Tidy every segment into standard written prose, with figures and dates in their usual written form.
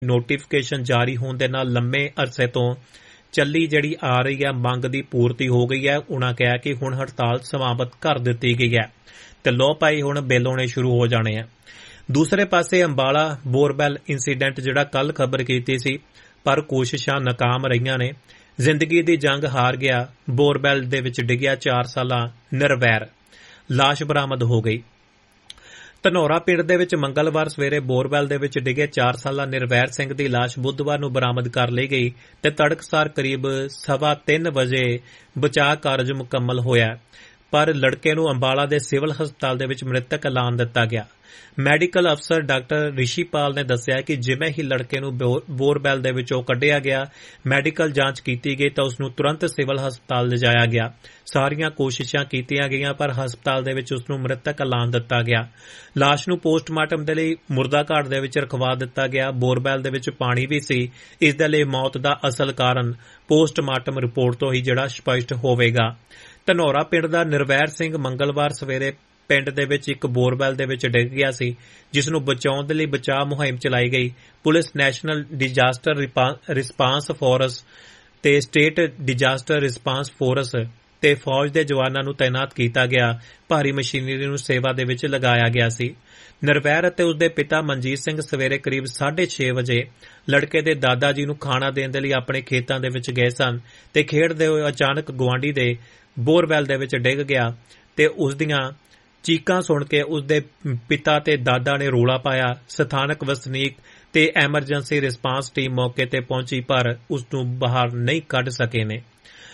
Notification ਜਾਰੀ ਹੋਣ ਦੇ ਨਾਲ ਲੰਮੇ ਅਰਸੇ ਤੋਂ ਚੱਲੀ ਜਿਹੜੀ ਆ ਰਹੀ ਹੈ ਮੰਗ ਦੀ ਪੂਰਤੀ ਹੋ ਗਈ ਹੈ। ਉਨ੍ਹਾਂ ਕਿਹਾ ਕਿ ਹੁਣ ਹੜਤਾਲ ਸਮਾਪਤ ਕਰ ਦਿੱਤੀ ਗਈ ਹੈ ਤੇ ਲੋ ਪਾਈ ਹੁਣ ਬਿੱਲ ਹੋਣੇ ਸ਼ੁਰੂ ਹੋ ਜਾਣੇ ਆ। ਦੂਸਰੇ ਪਾਸੇ ਅੰਬਾਲਾ ਬੋਰਵੈਲ ਇੰਸੀਡੈਂਟ ਜਿਹੜਾ ਕੱਲ ਖਬਰ ਕੀਤੀ ਸੀ, ਪਰ ਕੋਸ਼ਿਸ਼ਾਂ ਨਾਕਾਮ ਰਹੀਆਂ ਨੇ। ਜ਼ਿੰਦਗੀ ਦੀ ਜੰਗ ਹਾਰ ਗਿਆ, ਬੋਰਵੈਲ ਦੇ ਵਿੱਚ ਡਿੱਗਿਆ 4 ਸਾਲਾ ਨਿਰਵੈਰ, ਲਾਸ਼ ਬਰਾਮਦ ਹੋ ਗਈ। ਧਨੌਰਾ ਪਿੰਡ ਦੇ ਵਿੱਚ ਮੰਗਲਵਾਰ ਸਵੇਰੇ ਬੋਰਵੈਲ ਦੇ ਵਿੱਚ ਡਿੱਗੇ 4 ਸਾਲਾ ਨਿਰਵੈਰ ਸਿੰਘ ਦੀ ਲਾਸ਼ ਬੁੱਧਵਾਰ ਨੂੰ ਬਰਾਮਦ ਕਰ ਲਈ ਗਈ ਤੇ ਤੜਕਸਾਰ ਕਰੀਬ 3:15 ਵਜੇ ਬਚਾਅ ਕਾਰਜ ਮੁਕੰਮਲ ਹੋਇਆ, ਪਰ ਲੜਕੇ ਨੂੰ ਅੰਬਾਲਾ ਦੇ ਸਿਵਲ ਹਸਪਤਾਲ ਦੇ ਵਿੱਚ ਮ੍ਰਿਤਕ ਐਲਾਨ ਦਿੱਤਾ ਗਿਆ। ਮੈਡੀਕਲ ਅਫਸਰ ਡਾਕਟਰ ਰਿਸ਼ੀਪਾਲ ਨੇ ਦੱਸਿਆ ਕਿ ਜਿਵੇਂ ਹੀ ਲੜਕੇ ਨੂੰ ਬੋਰਵੈਲ ਦੇ ਵਿੱਚੋਂ ਕੱਢਿਆ ਗਿਆ, ਮੈਡੀਕਲ ਜਾਂਚ ਕੀਤੀ ਗਈ ਤਾਂ ਉਸ ਨੂੰ ਤੁਰੰਤ ਸਿਵਲ ਹਸਪਤਾਲ ਲਿਜਾਇਆ ਗਿਆ। ਸਾਰੀਆਂ ਕੋਸ਼ਿਸ਼ਾਂ ਕੀਤੀਆਂ ਗਈਆਂ ਪਰ ਹਸਪਤਾਲ ਦੇ ਵਿੱਚ ਉਸ ਨੂੰ ਮ੍ਰਿਤਕ ਐਲਾਨ ਦਿੱਤਾ ਗਿਆ। ਲਾਸ਼ ਨੂੰ ਪੋਸਟਮਾਰਟਮ ਦੇ ਲਈ ਮੁਰਦਾ ਘਾਟ ਦੇ ਵਿੱਚ ਰਖਵਾ ਦਿੱਤਾ ਗਿਆ। ਬੋਰਵੈਲ ਦੇ ਵਿੱਚ ਪਾਣੀ ਵੀ ਸੀ, ਇਸ ਦੇ ਲਈ ਮੌਤ ਦਾ ਅਸਲ ਕਾਰਨ ਪੋਸਟਮਾਰਟਮ ਰਿਪੋਰਟ ਤੋਂ ਹੀ ਜਿਹੜਾ ਸਪਸ਼ਟ ਹੋਵੇਗਾ। ਧਨੌਰਾ ਪਿੰਡ ਦਾ ਨਿਰਵੈਰ ਸਿੰਘ ਮੰਗਲਵਾਰ ਸਵੇਰੇ ਪਿੰਡ ਦੇ ਵਿੱਚ ਇੱਕ ਬੋਰਵੈਲ ਦੇ ਵਿੱਚ ਡਿੱਗ ਗਿਆ ਸੀ, ਜਿਸ ਨੂੰ ਬਚਾਉਣ ਦੇ ਲਈ ਬਚਾਅ ਮੁਹਿੰਮ ਚਲਾਈ ਗਈ। Police, national disaster response force ਤੇ ਸਟੇਟ ਡਿਜ਼ਾਸਟਰ ਰਿਸਪਾਂਸ ਫੋਰਸ ਤੇ ਫੌਜ ਦੇ ਜਵਾਨਾਂ ਨੂੰ ਤਾਇਨਾਤ ਕੀਤਾ ਗਿਆ। ਭਾਰੀ ਮਸ਼ੀਨਰੀ ਨੂੰ ਸੇਵਾ ਦੇ ਵਿੱਚ ਲਗਾਇਆ ਗਿਆ ਸੀ। ਨਿਰਵੈਰ ਅਤੇ ਉਸਦੇ ਪਿਤਾ ਮਨਜੀਤ ਸਿੰਘ ਸਵੇਰੇ ਕਰੀਬ 6:30 ਵਜੇ ਲੜਕੇ ਦੇ ਦਾਦਾ ਜੀ ਨੂੰ ਖਾਣਾ ਦੇਣ ਦੇ ਲਈ ਆਪਣੇ ਖੇਤਾਂ ਦੇ ਵਿੱਚ ਗਏ ਸਨ ਤੇ ਖੇਡਦੇ ਹੋਏ ਅਚਾਨਕ ਗੁਆਂਢੀ ਦੇ ਬੋਰਵੈਲ ਦੇ ਵਿੱਚ ਡਿੱਗ ਗਿਆ ਤੇ ਉਸ ਦੀਆਂ ਚੀਕਾਂ ਸੁਣ ਕੇ ਉਸਦੇ ਪਿਤਾ ਤੇ ਦਾਦਾ ਨੇ ਰੋਲਾ ਪਾਇਆ। ਸਥਾਨਕ ਵਸਨੀਕ ਤੇ ਐਮਰਜੈਂਸੀ ਰਿਸਪਾਂਸ ਟੀਮ ਮੌਕੇ ਤੇ ਪਹੁੰਚੀ ਪਰ ਉਸ ਨੂੰ ਬਾਹਰ ਨਹੀਂ ਕੱਢ ਸਕੇ ਨੇ।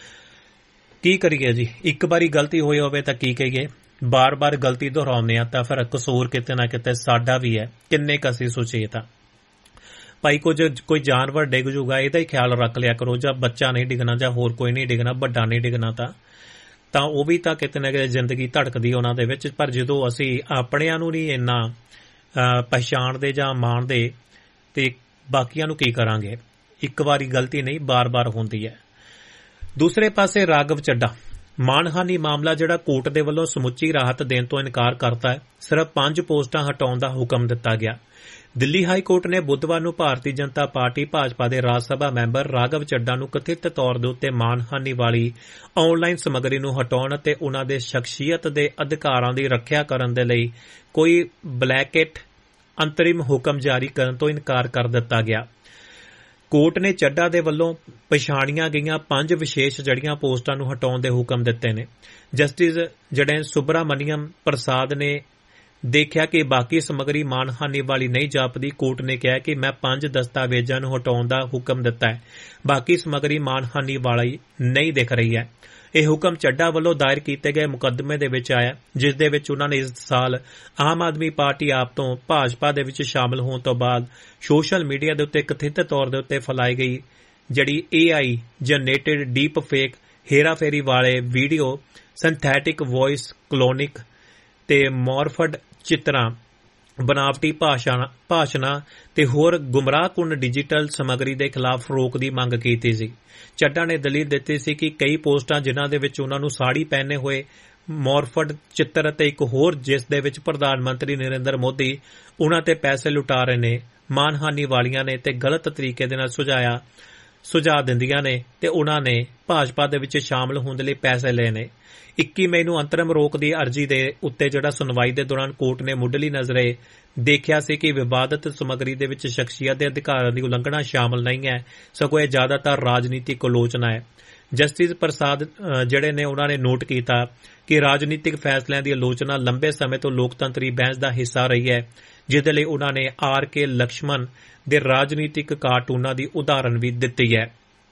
ਕੀ ਕਰੀਏ ਜੀ, ਇੱਕ ਵਾਰੀ ਗਲਤੀ ਹੋਈ ਹੋਵੇ ਤਾਂ ਕੀ ਕਹੀਏ, ਬਾਰ-ਬਾਰ ਗਲਤੀ ਦੁਹਰਾਉਂਦੇ ਆ ਤਾਂ ਫਿਰ ਕਸੂਰ ਕਿਤੇ ਨਾ ਕਿਤੇ ਸਾਡਾ ਵੀ ਹੈ। ਕਿੰਨੇ ਕੁ ਅਸੀਂ ਸੁਚੇਤ ਆ ਭਾਈ, ਕੋਈ ਜਾਨਵਰ ਡਿੱਗ ਜੂਗਾ ਇਹਦਾ ਹੀ ਖਿਆਲ ਰੱਖ ਲਿਆ ਕਰੋ, ਜਾਂ ਬੱਚਾ ਨਹੀਂ ਡਿੱਗਣਾ ਜਾਂ ਹੋਰ ਕੋਈ ਨਹੀਂ ਡਿੱਗਣਾ, ਵੱਡਾ ਨਹੀਂ ਡਿੱਗਣਾ ਤਾਂ ਉਹ ਵੀ ਤਾਂ ਕਿਤੇ ਨਾ ਕਿਤੇ ਜ਼ਿੰਦਗੀ ਧੜਕਦੀ ਉਹਨਾਂ ਦੇ ਵਿੱਚ। ਪਰ ਜਦੋਂ ਅਸੀਂ ਆਪਣਿਆਂ ਨੂੰ ਨਹੀਂ ਇੰਨਾ ਪਛਾਣਦੇ ਜਾਂ ਮਾਣਦੇ ਤੇ ਬਾਕੀਆਂ ਨੂੰ ਕੀ ਕਰਾਂਗੇ। ਇੱਕ ਵਾਰੀ ਗਲਤੀ ਨਹੀਂ, ਬਾਰ-ਬਾਰ ਹੁੰਦੀ ਹੈ। ਦੂਸਰੇ ਪਾਸੇ ਰਾਘਵ ਚੱਡਾ ਮਾਣਹਾਨੀ ਮਾਮਲਾ ਜਿਹੜਾ ਕੋਰਟ ਦੇ ਵੱਲੋਂ ਸਮੁੱਚੀ ਰਾਹਤ ਦੇਣ ਤੋਂ ਇਨਕਾਰ ਕਰਤਾ ਹੈ। ਸਿਰਫ 5 ਪੋਸਟਾਂ ਹਟਾਉਣ ਦਾ ਹੁਕਮ ਦਿੱਤਾ ਗਿਆ। ਦਿੱਲੀ ਹਾਈ ਕੋਰਟ ਨੇ ਬੁੱਧਵਾਰ ਨੂੰ ਭਾਰਤੀ ਜਨਤਾ ਪਾਰਟੀ ਭਾਜਪਾ ਦੇ ਰਾਜ ਸਭਾ ਮੈਂਬਰ ਰਾਘਵ ਚੱਡਾ ਨੂੰ ਕਥਿਤ ਤੌਰ ਦੇ ਉੱਤੇ ਮਾਣਹਾਨੀ ਵਾਲੀ ਆਨਲਾਈਨ ਸਮੱਗਰੀ ਨੂੰ ਹਟਾਉਣ ਅਤੇ ਉਨ੍ਹਾਂ ਦੇ ਸ਼ਖਸੀਅਤ ਦੇ ਅਧਿਕਾਰਾਂ ਦੀ ਰੱਖਿਆ ਕਰਨ ਦੇ ਲਈ ਕੋਈ ਬਲੈਕਟ ਅੰਤਰਿਮ ਹੁਕਮ ਜਾਰੀ ਕਰਨ ਤੋਂ ਇਨਕਾਰ ਕਰ ਦਿੱਤਾ ਗਿਆ। ਕੋਰਟ ਨੇ ਚੱਡਾ ਦੇ ਵੱਲੋਂ ਪਛਾਣੀਆਂ ਗਈਆਂ 5 ਵਿਸ਼ੇਸ਼ ਜੜੀਆਂ ਪੋਸਟਾਂ ਨੂੰ ਹਟਾਉਣ ਦੇ ਹੁਕਮ ਦਿੱਤੇ ਨੇ। ਜਸਟਿਸ ਜਿਹੜੇ ਸੁਬਰਾਮਨੀਅਮ ਪ੍ਰਸਾਦ ਨੇ ਦੇਖਿਆ ਕਿ ਬਾਕੀ ਸਮੱਗਰੀ ਮਾਣਹਾਨੀ ਵਾਲੀ ਨਹੀਂ ਜਾਪਦੀ। ਕੋਰਟ ਨੇ ਕਿਹਾ ਕਿ ਮੈਂ 5 ਦਸਤਾਵੇਜ਼ਾਂ ਨੂੰ ਹਟਾਉਣ ਦਾ ਹੁਕਮ ਦਿੱਤਾ ਹੈ, ਬਾਕੀ ਸਮੱਗਰੀ ਮਾਣਹਾਨੀ ਵਾਲੀ ਨਹੀਂ ਦਿਖ ਰਹੀ ਹੈ। ਇਹ ਹੁਕਮ ਚੱਡਾ ਵੱਲੋਂ ਦਾਇਰ ਕੀਤੇ ਗਏ ਮੁਕੱਦਮੇ ਦੇ ਵਿੱਚ ਆਇਆ, ਜਿਸ ਦੇ ਵਿੱਚ ਉਨ੍ਹਾਂ ਨੇ ਇਸ ਸਾਲ ਆਮ ਆਦਮੀ ਪਾਰਟੀ ਆਪ ਤੋਂ ਭਾਜਪਾ ਦੇ ਵਿੱਚ ਸ਼ਾਮਲ ਹੋਣ ਤੋਂ ਬਾਅਦ ਸੋਸ਼ਲ ਮੀਡੀਆ ਦੇ ਉੱਤੇ ਕਥਿਤ ਤੌਰ ਦੇ ਉੱਤੇ ਫੈਲਾਈ ਗਈ ਜਿਹੜੀ AI ਜਨਰੇਟਡ ਡੀਪ ਫੇਕ ਹੇਰਾਫੇਰੀ ਵਾਲੇ ਵੀਡੀਓ, ਸਿੰਥੈਟਿਕ ਵੌਇਸ ਕਲੋਨਿਕ ਤੇ ਮੌਰਫਡ ਚਿੱਤਰਾਂ, ਬਨਾਵਟੀ ਭਾਸ਼ਣਾਂ ਤੇ ਹੋਰ ਗੁੰਮਰਾਹਕੁੰਨ ਡਿਜੀਟਲ ਸਮੱਗਰੀ ਦੇ ਖਿਲਾਫ ਰੋਕ ਦੀ ਮੰਗ ਕੀਤੀ ਸੀ। ਚੱਡਾ ਨੇ ਦਲੀਲ ਦਿੱਤੀ ਸੀ ਕਿ ਕਈ ਪੋਸਟਾਂ ਜਿਨ੍ਹਾਂ ਦੇ ਵਿੱਚ ਉਨ੍ਹਾਂ ਨੂੰ ਸਾੜੀ ਪਹਿਨੇ ਹੋਏ ਮੌਰਫਡ ਚਿੱਤਰ ਅਤੇ ਇੱਕ ਹੋਰ ਜਿਸ ਦੇ ਵਿੱਚ ਪ੍ਰਧਾਨ ਮੰਤਰੀ ਨਰਿੰਦਰ ਮੋਦੀ ਉਨ੍ਹਾਂ ਤੇ ਪੈਸੇ ਲੁਟਾ ਰਹੇ ਨੇ, ਮਾਣਹਾਨੀ ਵਾਲੀਆਂ ਨੇ ਤੇ ਗਲਤ ਤਰੀਕੇ ਦੇ ਨਾਲ ਸੁਝਾਅ ਦਿੰਦੀਆਂ ਨੇ ਤੇ ਉਨ੍ਹਾਂ ਨੇ ਭਾਜਪਾ ਦੇ ਵਿੱਚ ਸ਼ਾਮਲ ਹੋਣ ਦੇ ਲਈ ਪੈਸੇ ਲਏ ਨੇ। 21 ਮਈ ਨੂੰ ਅੰਤਰਮ ਰੋਕ ਦੀ ਅਰਜ਼ੀ ਦੇ ਉੱਤੇ ਜਿਹੜਾ ਸੁਣਵਾਈ ਦੇ ਦੌਰਾਨ ਕੋਰਟ ਨੇ ਮੁੱਢਲੀ ਨਜ਼ਰੇ ਦੇਖਿਆ ਸੀ ਕਿ ਵਿਵਾਦਤ ਸਮੱਗਰੀ ਦੇ ਵਿੱਚ ਸ਼ਖਸੀਅਤ ਦੇ ਅਧਿਕਾਰਾਂ ਦੀ ਉਲੰਘਣਾ ਸ਼ਾਮਲ ਨਹੀਂ ਹੈ, ਸਗੋਂ ਇਹ ਜ਼ਿਆਦਾਤਰ ਰਾਜਨੀਤਿਕ ਆਲੋਚਨਾ ਹੈ। ਜਸਟਿਸ ਪ੍ਰਸਾਦ ਜਿਹੜੇ ਨੇ ਉਹਨਾਂ ਨੇ ਨੋਟ ਕੀਤਾ ਕਿ ਰਾਜਨੀਤਿਕ ਫੈਸਲਿਆਂ ਦੀ ਆਲੋਚਨਾ ਲੰਬੇ ਸਮੇਂ ਤੋਂ ਲੋਕਤੰਤਰੀ ਬਹਿਸ ਦਾ ਹਿੱਸਾ ਰਹੀ ਹੈ, ਜਿਹਦੇ ਲਈ ਉਹਨਾਂ ਨੇ R.K. ਲਕਸ਼ਮਣ ਦੇ ਰਾਜਨੀਤਿਕ ਕਾਰਟੂਨਾਂ ਦੀ ਉਦਾਹਰਨ ਵੀ ਦਿੱਤੀ ਹੈ।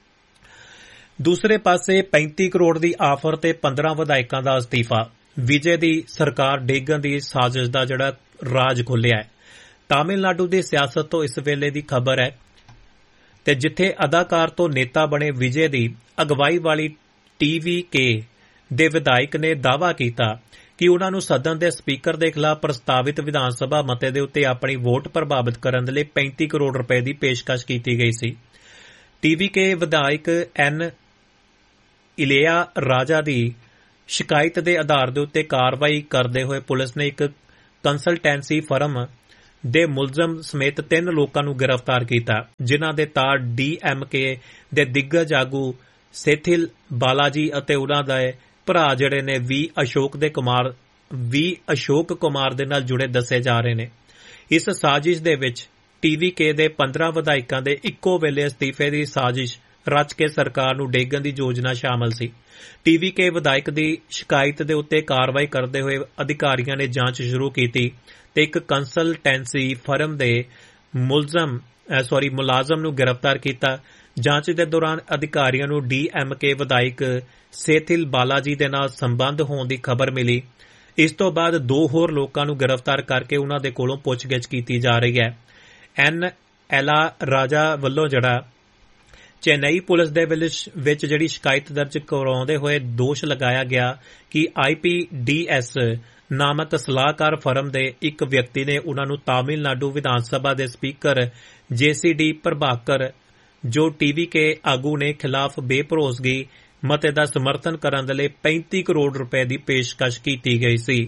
ਦੂਸਰੇ ਪਾਸੇ 35 ਕਰੋੜ ਦੀ ਆਫਰ ਤੇ 15 ਵਿਧਾਇਕਾਂ ਦਾ ਅਸਤੀਫਾ, ਵਿਜੇ ਦੀ ਸਰਕਾਰ ਡੇਗਣ ਦੀ ਸਾਜ਼ਿਸ਼ ਦਾ ਜਿਹੜਾ ਰਾਜ ਖੁੱਲਿਆ ਹੈ। ਤਾਮਿਲਨਾਡੂ ਦੀ ਸਿਆਸਤ ਤੋਂ ਇਸ ਵੇਲੇ ਦੀ ਖਬਰ ਹੈ ਤੇ ਜਿੱਥੇ ਅਦਾਕਾਰ ਤੋਂ ਨੇਤਾ ਬਣੇ ਵਿਜੇ ਦੀ ਅਗਵਾਈ ਵਾਲੀ TVK ਦੇ ਵਿਧਾਇਕ ਨੇ ਦਾਅਵਾ ਕੀਤਾ ਕਿ ਉਨ੍ਹਾਂ ਨੂੰ ਸਦਨ ਦੇ ਸਪੀਕਰ ਦੇ ਖਿਲਾਫ ਪ੍ਰਸਤਾਵਿਤ ਵਿਧਾਨ ਸਭਾ ਮਤੇ ਦੇ ਉੱਤੇ ਆਪਣੀ ਵੋਟ ਪ੍ਰਭਾਵਿਤ ਕਰਨ ਦੇ ਲਈ 35 ਕਰੋੜ ਰੁਪਏ ਦੀ ਪੇਸ਼ਕਸ਼ ਕੀਤੀ ਗਈ ਸੀ। TVK ਵਿਧਾਇਕ N. ਇਲਿਆ ਰਾਜਾ ਦੀ ਸ਼ਿਕਾਇਤ ਦੇ ਆਧਾਰ ਦੇ ਉੱਤੇ ਕਾਰਵਾਈ ਕਰਦੇ ਹੋਏ ਪੁਲਿਸ ਨੇ ਇੱਕ ਕੰਸਲਟੈਂਸੀ ਫਰਮ ਦੇ ਮੁਲਜ਼ਮ ਸਮੇਤ 3 ਲੋਕਾਂ ਨੂੰ ਗ੍ਰਿਫਤਾਰ ਕੀਤਾ, ਜਿਨ੍ਹਾਂ ਦੇ ਤਾਰ DMK ਦੇ ਦਿੱਗਜ ਆਗੂ ਸੇਥਿਲ ਬਾਲਾਜੀ ਅਤੇ ਉਹਨਾਂ ਦੇ ਭਰਾ ਜਿਹੜੇ ਨੇ ਵੀ ਅਸ਼ੋਕ ਕੁਮਾਰ ਦੇ ਨਾਲ ਜੁੜੇ ਦੱਸੇ ਜਾ ਰਹੇ ਨੇ। ਇਸ ਸਾਜ਼ਿਸ਼ ਦੇ ਵਿੱਚ TVK ਦੇ 15 ਵਿਧਾਇਕਾਂ ਦੇ ਇੱਕੋ ਵੇਲੇ ਅਸਤੀਫੇ ਦੀ ਸਾਜ਼ਿਸ਼ ਰਚ ਕੇ ਸਰਕਾਰ ਨੂੰ ਡੇਗਣ ਦੀ ਯੋਜਨਾ ਸ਼ਾਮਲ ਸੀ। TVK ਵਿਧਾਇਕ ਦੀ ਸ਼ਿਕਾਇਤ ਦੇ ਉੱਤੇ ਕਾਰਵਾਈ ਕਰਦੇ ਹੋਏ ਅਧਿਕਾਰੀਆਂ ਨੇ ਜਾਂਚ ਸ਼ੁਰੂ ਕੀਤੀ ਤੇ ਇੱਕ ਕੰਸਲਟੈਂਸੀ ਫਰਮ ਦੇ ਮੁਲਾਜ਼ਮ ਨੂੰ ਗ੍ਰਿਫਤਾਰ ਕੀਤਾ। ਜਾਂਚ ਦੇ ਦੌਰਾਨ ਅਧਿਕਾਰੀਆਂ ਨੂੰ DMK ਵਿਧਾਇਕ ਸੇਥਿਲ ਬਾਲਾਜੀ ਦੇ ਨਾਲ ਸੰਬੰਧ ਹੋਣ ਦੀ ਖਬਰ ਮਿਲੀ। ਇਸ ਤੋਂ ਬਾਅਦ 2 ਹੋਰ ਲੋਕਾਂ ਨੂੰ ਗ੍ਰਿਫਤਾਰ ਕਰਕੇ ਉਹਨਾਂ ਦੇ ਕੋਲੋਂ ਪੁੱਛਗਿੱਛ ਕੀਤੀ ਜਾ ਰਹੀ ਹੈ। ਐਲਾ ਰਾਜਾ ਵੱਲੋਂ ਜਿਹੜਾ ਚੇਨਈ ਪੁਲਿਸ ਦੇ ਵਿੱਚ ਜਿਹੜੀ ਸ਼ਿਕਾਇਤ ਦਰਜ ਕਰਾਉਂਦੇ ਹੋਏ ਦੋਸ਼ ਲਗਾਇਆ ਗਿਆ ਕਿ IPDS ਨਾਮਕ ਸਲਾਹਕਾਰ ਫਰਮ ਦੇ ਇੱਕ ਵਿਅਕਤੀ ਨੇ ਉਹਨਾਂ ਨੂੰ ਤਾਮਿਲਨਾਡੂ ਵਿਧਾਨ ਸਭਾ ਦੇ ਸਪੀਕਰ JCD ਪ੍ਰਭਾਕਰ ਜੋ TVK ਆਗੂ ਨੇ ਖਿਲਾਫ ਬੇਭਰੋਸਗੀ ਮਤੇ ਦਾ ਸਮਰਥਨ ਕਰਨ ਦੇ ਲਈ 35 ਕਰੋੜ ਰੁਪਏ ਦੀ ਪੇਸ਼ਕਸ਼ ਕੀਤੀ ਗਈ ਸੀ।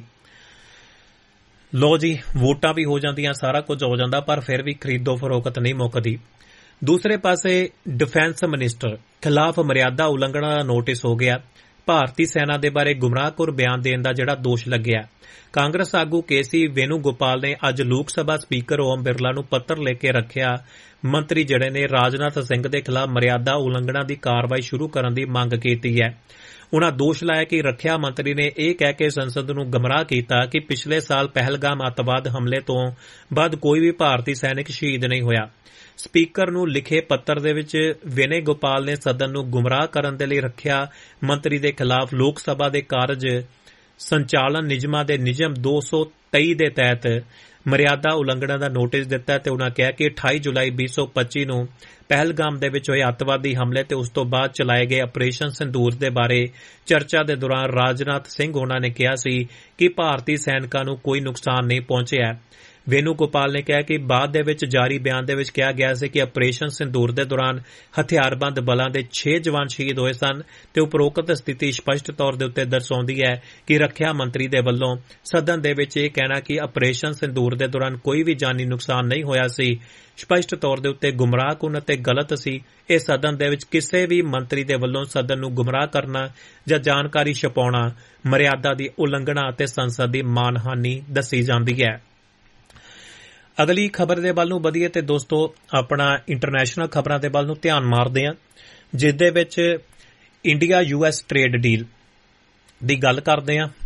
ਲੋ ਜੀ, ਵੋਟਾਂ ਵੀ ਹੋ ਜਾਂਦੀਆਂ, ਸਾਰਾ ਕੁਝ ਹੋ ਜਾਂਦਾ, ਪਰ ਫਿਰ ਵੀ ਖਰੀਦੋ ਫਰੋਖਤ ਨਹੀਂ ਮੁੱਕਦੀ। ਦੂਸਰੇ ਪਾਸੇ ਡਿਫੈਂਸ ਮਿਨਿਸਟਰ ਖਿਲਾਫ ਮਰਿਆਦਾ ਉਲੰਘਣਾ ਦਾ ਨੋਟਿਸ ਹੋ ਗਿਆ। ਭਾਰਤੀ ਸੈਨਾ ਦੇ ਬਾਰੇ ਗੁੰਮਰਾਹਕੁਰ ਬਿਆਨ ਦੇਣ ਦਾ ਜਿਹੜਾ ਦੋਸ਼ ਲੱਗਿਆ। ਕਾਂਗਰਸ ਆਗੂ KC ਵੇਣੂਗੋਪਾਲ ਨੇ ਅੱਜ ਲੋਕ ਸਭਾ ਸਪੀਕਰ ਓਮ ਬਿਰਲਾ ਨੂੰ ਪੱਤਰ ਲੈ ਕੇ ਰੱਖਿਆ ਮੰਤਰੀ ਜਿਹੜੇ ਨੇ ਰਾਜਨਾਥ ਸਿੰਘ ਦੇ ਖਿਲਾਫ ਮਰਿਆਦਾ ਉਲੰਘਣਾ ਦੀ ਕਾਰਵਾਈ ਸ਼ੁਰੂ ਕਰਨ ਦੀ ਮੰਗ ਕੀਤੀ ਹੈ। ਉਨ੍ਹਾਂ ਦੋਸ਼ ਲਾਇਆ ਕਿ ਰੱਖਿਆ ਮੰਤਰੀ ਨੇ ਇਹ ਕਹਿ ਕੇ ਸੰਸਦ ਨੂੰ ਗਮਰਾਹ ਕੀਤਾ ਕਿ ਪਿਛਲੇ ਸਾਲ ਪਹਿਲਗਾਮ ਅੱਤਵਾਦ ਹਮਲੇ ਤੋਂ ਬਾਅਦ ਕੋਈ ਵੀ ਭਾਰਤੀ ਸੈਨਿਕ ਸ਼ਹੀਦ ਨਹੀਂ ਹੋਇਆ। ਸਪੀਕਰ ਨੂੰ ਲਿਖੇ ਪੱਤਰ ਦੇ ਵਿੱਚ ਵੇਣੂਗੋਪਾਲ ਨੇ ਸਦਨ ਨੂੰ ਗੁੰਮਰਾਹ ਕਰਨ ਦੇ ਲਈ ਰੱਖਿਆ ਮੰਤਰੀ ਦੇ ਖਿਲਾਫ ਲੋਕ ਸਭਾ ਦੇ ਕਾਰਜ ਸੰਚਾਲਨ ਨਿਯਮਾਂ ਦੇ ਨਿਯਮ 223 ਦੇ ਤਹਿਤ ਮਰਿਆਦਾ ਉਲੰਘਣਾ ਦਾ ਨੋਟਿਸ ਦਿੱਤਾ ਤੇ ਉਨ੍ਹਾਂ ਕਿਹਾ ਕਿ 28 ਜੁਲਾਈ 2025 ਨੂੰ ਪਹਿਲਗਾਮ ਦੇ ਵਿੱਚ ਹੋਏ ਅੱਤਵਾਦੀ ਹਮਲੇ ਤੇ ਉਸ ਤੋਂ ਬਾਅਦ ਚਲਾਏ ਗਏ ਆਪਰੇਸ਼ਨ ਸਿੰਦੂਰ ਦੇ ਬਾਰੇ ਚਰਚਾ ਦੇ ਦੌਰਾਨ ਰਾਜਨਾਥ ਸਿੰਘ ਉਨ੍ਹਾਂ ਨੇ ਕਿਹਾ ਸੀ ਕਿ ਭਾਰਤੀ ਸੈਨਿਕਾਂ ਨੂੰ ਕੋਈ ਨੁਕਸਾਨ ਨਹੀਂ ਪਹੁੰਚਿਆ। ਵੇਣੂਗੋਪਾਲ ਨੇ ਕਿਹਾ ਕਿ ਬਾਅਦ ਦੇ ਵਿੱਚ ਜਾਰੀ ਬਿਆਨ ਦੇ ਵਿੱਚ ਕਿਹਾ ਗਿਆ ਸੀ ਕਿ ਆਪਰੇਸ਼ਨ ਸਿੰਦੂਰ ਦੇ ਦੌਰਾਨ ਹਥਿਆਰਬੰਦ ਬਲਾਂ ਦੇ 6 ਜਵਾਨ ਸ਼ਹੀਦ ਹੋਏ ਸਨ ਤੇ ਉਪਰੋਕਤ ਸਥਿਤੀ ਸਪਸ਼ਟ ਤੌਰ ਦੇ ਉੱਤੇ ਦਰਸਾਉਂਦੀ ਹੈ ਕਿ ਰੱਖਿਆ ਮੰਤਰੀ ਦੇ ਵੱਲੋਂ ਸਦਨ ਦੇ ਵਿੱਚ ਇਹ ਕਹਿਣਾ ਕਿ ਆਪਰੇਸ਼ਨ ਸਿੰਦੂਰ ਦੇ ਦੌਰਾਨ ਕੋਈ ਵੀ ਜਾਨੀ ਨੁਕਸਾਨ ਨਹੀਂ ਹੋਇਆ ਸੀ ਸਪਸ਼ਟ ਤੌਰ ਦੇ ਉੱਤੇ ਗੁੰਮਰਾਹਕੁਨ ਅਤੇ ਗਲਤ ਸੀ। ਇਹ ਸਦਨ ਦੇ ਵਿੱਚ ਕਿਸੇ ਵੀ ਮੰਤਰੀ ਦੇ ਵੱਲੋਂ ਸਦਨ ਨੂੰ ਗੁੰਮਰਾਹ ਕਰਨਾ ਜਾਂ ਜਾਣਕਾਰੀ ਛਪਾਉਣਾ ਮਰਿਆਦਾ ਦੀ ਉਲੰਘਣਾ ਅਤੇ ਸੰਸਦ ਦੀ ਮਾਨਹਾਨੀ ਦੱਸੀ ਜਾਂਦੀ ਹੈ। ਅਗਲੀ ਖਬਰ ਦੇ ਵੱਲ ਨੂੰ ਵਧੀਏ ਤੇ ਦੋਸਤੋ ਆਪਣਾ ਇੰਟਰਨੈਸ਼ਨਲ ਖਬਰਾਂ ਦੇ ਵੱਲ ਨੂੰ ਧਿਆਨ ਮਾਰਦੇ ਹਾਂ, ਜਿਸ ਦੇ ਵਿੱਚ ਇੰਡੀਆ US ਟ੍ਰੇਡ ਡੀਲ ਦੀ ਗੱਲ ਕਰਦੇ ਹਾਂ।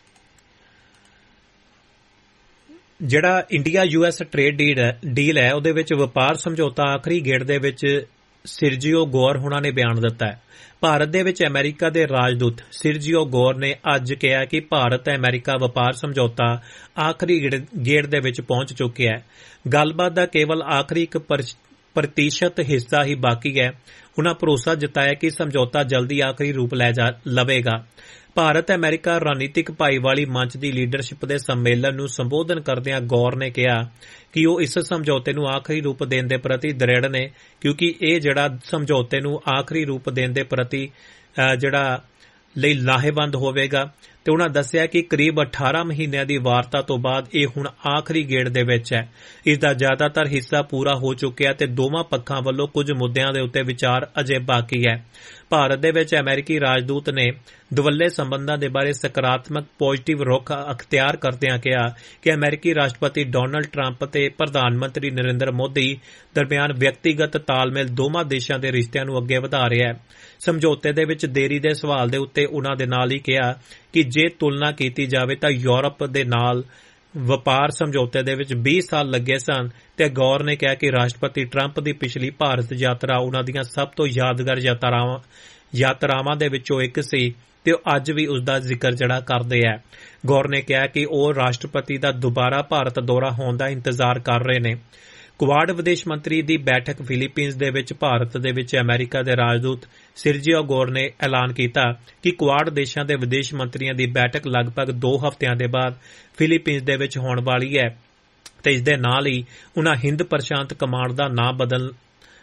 ਜਿਹੜਾ ਇੰਡੀਆ US ਟ੍ਰੇਡ ਡੀਲ ਹੈ ਉਹਦੇ ਵਿੱਚ ਵਪਾਰ ਸਮਝੌਤਾ ਆਖਰੀ ਗੇੜ ਦੇ ਵਿੱਚ ਸਿਰਜੀਓ ਗੌਰ ਹੋਣਾ ਨੇ ਬਿਆਨ ਦਿੱਤਾ ਹੈ। ਭਾਰਤ ਦੇ ਵਿੱਚ ਅਮਰੀਕਾ ਦੇ ਰਾਜਦੂਤ ਸਿਰਜੀਓ ਗੌਰ ਨੇ ਅੱਜ ਕਿਹਾ ਕਿ ਭਾਰਤ ਅਮਰੀਕਾ ਵਪਾਰ ਸਮਝੌਤਾ ਆਖਰੀ ਗੇੜ ਦੇ ਵਿੱਚ ਪਹੁੰਚ ਚੁੱਕਿਆ ਹੈ। ਗੱਲਬਾਤ ਦਾ ਕੇਵਲ ਆਖਰੀ 1% ਹਿੱਸਾ ਹੀ ਬਾਕੀ ਹੈ। ਉਨ੍ਹਾਂ ਭਰੋਸਾ ਜਤਾਇਆ ਕਿ ਸਮਝੌਤਾ ਜਲਦੀ ਆਖਰੀ ਰੂਪ ਲਵੇਗਾ। ਭਾਰਤ ਅਮਰੀਕਾ ਰਣਨੀਤਿਕ ਭਾਈਵਾਲੀ ਮੰਚ ਦੀ ਲੀਡਰਸ਼ਿਪ ਦੇ ਸੰਮੇਲਨ ਨੂੰ ਸੰਬੋਧਨ ਕਰਦਿਆਂ ਗੌਰ ਨੇ ਕਿਹਾ ਕਿ ਉਹ ਇਸ ਸਮਝੌਤੇ ਨੂੰ ਆਖਰੀ ਰੂਪ ਦੇਣ ਦੇ ਪ੍ਰਤੀ ਦ੍ਰਿੜ ਨੇ, ਕਿਉਂਕਿ ਇਹ ਜਿਹੜਾ ਸਮਝੌਤੇ ਨੂੰ ਆਖਰੀ ਰੂਪ ਦੇਣ ਦੇ ਪ੍ਰਤੀ ਜਿਹੜਾ ਲਈ ਲਾਹੇਵੰਦ ਹੋਵੇਗਾ। ਤੇ ਉਨ੍ਹਾਂ ਦੱਸਿਆ ਕਿ ਕਰੀਬ 18 ਮਹੀਨਿਆਂ ਦੀ ਵਾਰਤਾ ਤੋਂ ਬਾਅਦ ਇਹ ਹੁਣ ਆਖਰੀ ਗੇੜ ਦੇ ਵਿੱਚ ਹੈ। ਇਸ ਦਾ ਜ਼ਿਆਦਾਤਰ ਹਿੱਸਾ ਪੂਰਾ ਹੋ ਚੁੱਕਿਆ ਤੇ ਦੋਵਾਂ ਪੱਖਾਂ ਵੱਲੋਂ ਕੁਝ ਮੁੱਦਿਆਂ ਦੇ ਉੱਤੇ ਵਿਚਾਰ ਅਜੇ ਬਾਕੀ ਹੈ। ਭਾਰਤ ਦੇ ਵਿੱਚ ਅਮਰੀਕੀ ਰਾਜਦੂਤ ਨੇ ਦੁਵੱਲੇ ਸੰਬੰਧਾਂ ਦੇ ਬਾਰੇ ਸਕਾਰਾਤਮਕ ਪੋਜ਼ਿਟਿਵ ਰੁਖ ਅਖਤਿਆਰ ਕਰਦਿਆਂ ਕਿਹਾ ਕਿ ਅਮਰੀਕੀ ਰਾਸ਼ਟਰਪਤੀ ਡੋਨਾਲਡ ਟਰੰਪ ਤੇ ਪ੍ਰਧਾਨ ਮੰਤਰੀ ਨਰਿੰਦਰ ਮੋਦੀ ਦਰਮਿਆਨ ਵਿਅਕਤੀਗਤ ਤਾਲਮੇਲ ਦੋਵਾਂ ਦੇਸ਼ਾਂ ਦੇ ਰਿਸ਼ਤਿਆਂ ਨੂੰ ਅੱਗੇ ਵਧਾ ਰਿਹਾ ਹੈ। ਸਮਝੌਤੇ ਦੇ ਵਿੱਚ ਦੇਰੀ ਦੇ ਸਵਾਲ ਦੇ ਉੱਤੇ ਉਨ੍ਹਾਂ ਦੇ ਨਾਲ ਹੀ ਕਿਹਾ ਕਿ ਜੇ ਤੁਲਨਾ ਕੀਤੀ ਜਾਵੇ ਤਾਂ ਯੂਰਪ ਦੇ ਨਾਲ ਵਪਾਰ ਸਮਝੌਤੇ ਦੇ ਵਿੱਚ 20 ਸਾਲ ਲੱਗੇ ਸਨ ਤੇ ਗੌਰ ਨੇ ਕਿਹਾ ਕਿ ਰਾਸ਼ਟਰਪਤੀ ਟਰੰਪ ਦੀ ਪਿਛਲੀ ਭਾਰਤ ਯਾਤਰਾ ਉਨ੍ਹਾਂ ਦੀਆਂ ਸਭ ਤੋਂ ਯਾਦਗਾਰ ਯਾਤਰਾਵਾਂ ਦੇ ਵਿੱਚੋਂ ਇੱਕ ਸੀ ਤੇ ਉਹ ਅੱਜ ਵੀ ਉਸ ਦਾ ਜ਼ਿਕਰ ਜਿਹੜਾ ਕਰਦੇ ਹੈ। ਗੌਰ ਨੇ ਕਿਹਾ ਕਿ ਉਹ ਰਾਸ਼ਟਰਪਤੀ ਦਾ ਦੁਬਾਰਾ ਭਾਰਤ ਦੌਰਾ ਹੋਣ ਦਾ ਇੰਤਜ਼ਾਰ ਕਰ ਰਹੇ ਨੇ। ਕੁਆਡ ਵਿਦੇਸ਼ ਮੰਤਰੀ ਦੀ ਬੈਠਕ ਫਿਲੀਪੀਨਜ਼ ਦੇ ਵਿੱਚ ਭਾਰਤ ਦੇ ਵਿੱਚ ਅਮਰੀਕਾ ਦੇ ਰਾਜਦੂਤ ਸਿਰਜੀਓ ਗੌਰ ਨੇ ਐਲਾਨ ਕੀਤਾ ਕਿ ਕੁਆਡ ਦੇਸ਼ਾਂ ਦੇ ਵਿਦੇਸ਼ ਮੰਤਰੀਆਂ ਦੀ ਬੈਠਕ ਲਗਭਗ 2 ਹਫ਼ਤਿਆਂ ਦੇ ਬਾਅਦ ਫਿਲੀਪੀਨਜ਼ ਦੇ ਵਿੱਚ ਹੋਣ ਵਾਲੀ ਹੈ ਤੇ ਇਸ ਦੇ ਨਾਲ ਹੀ ਉਨ੍ਹਾਂ ਹਿੰਦ ਪ੍ਰਸ਼ਾਂਤ ਕਮਾਂਡ ਦਾ ਨਾਂ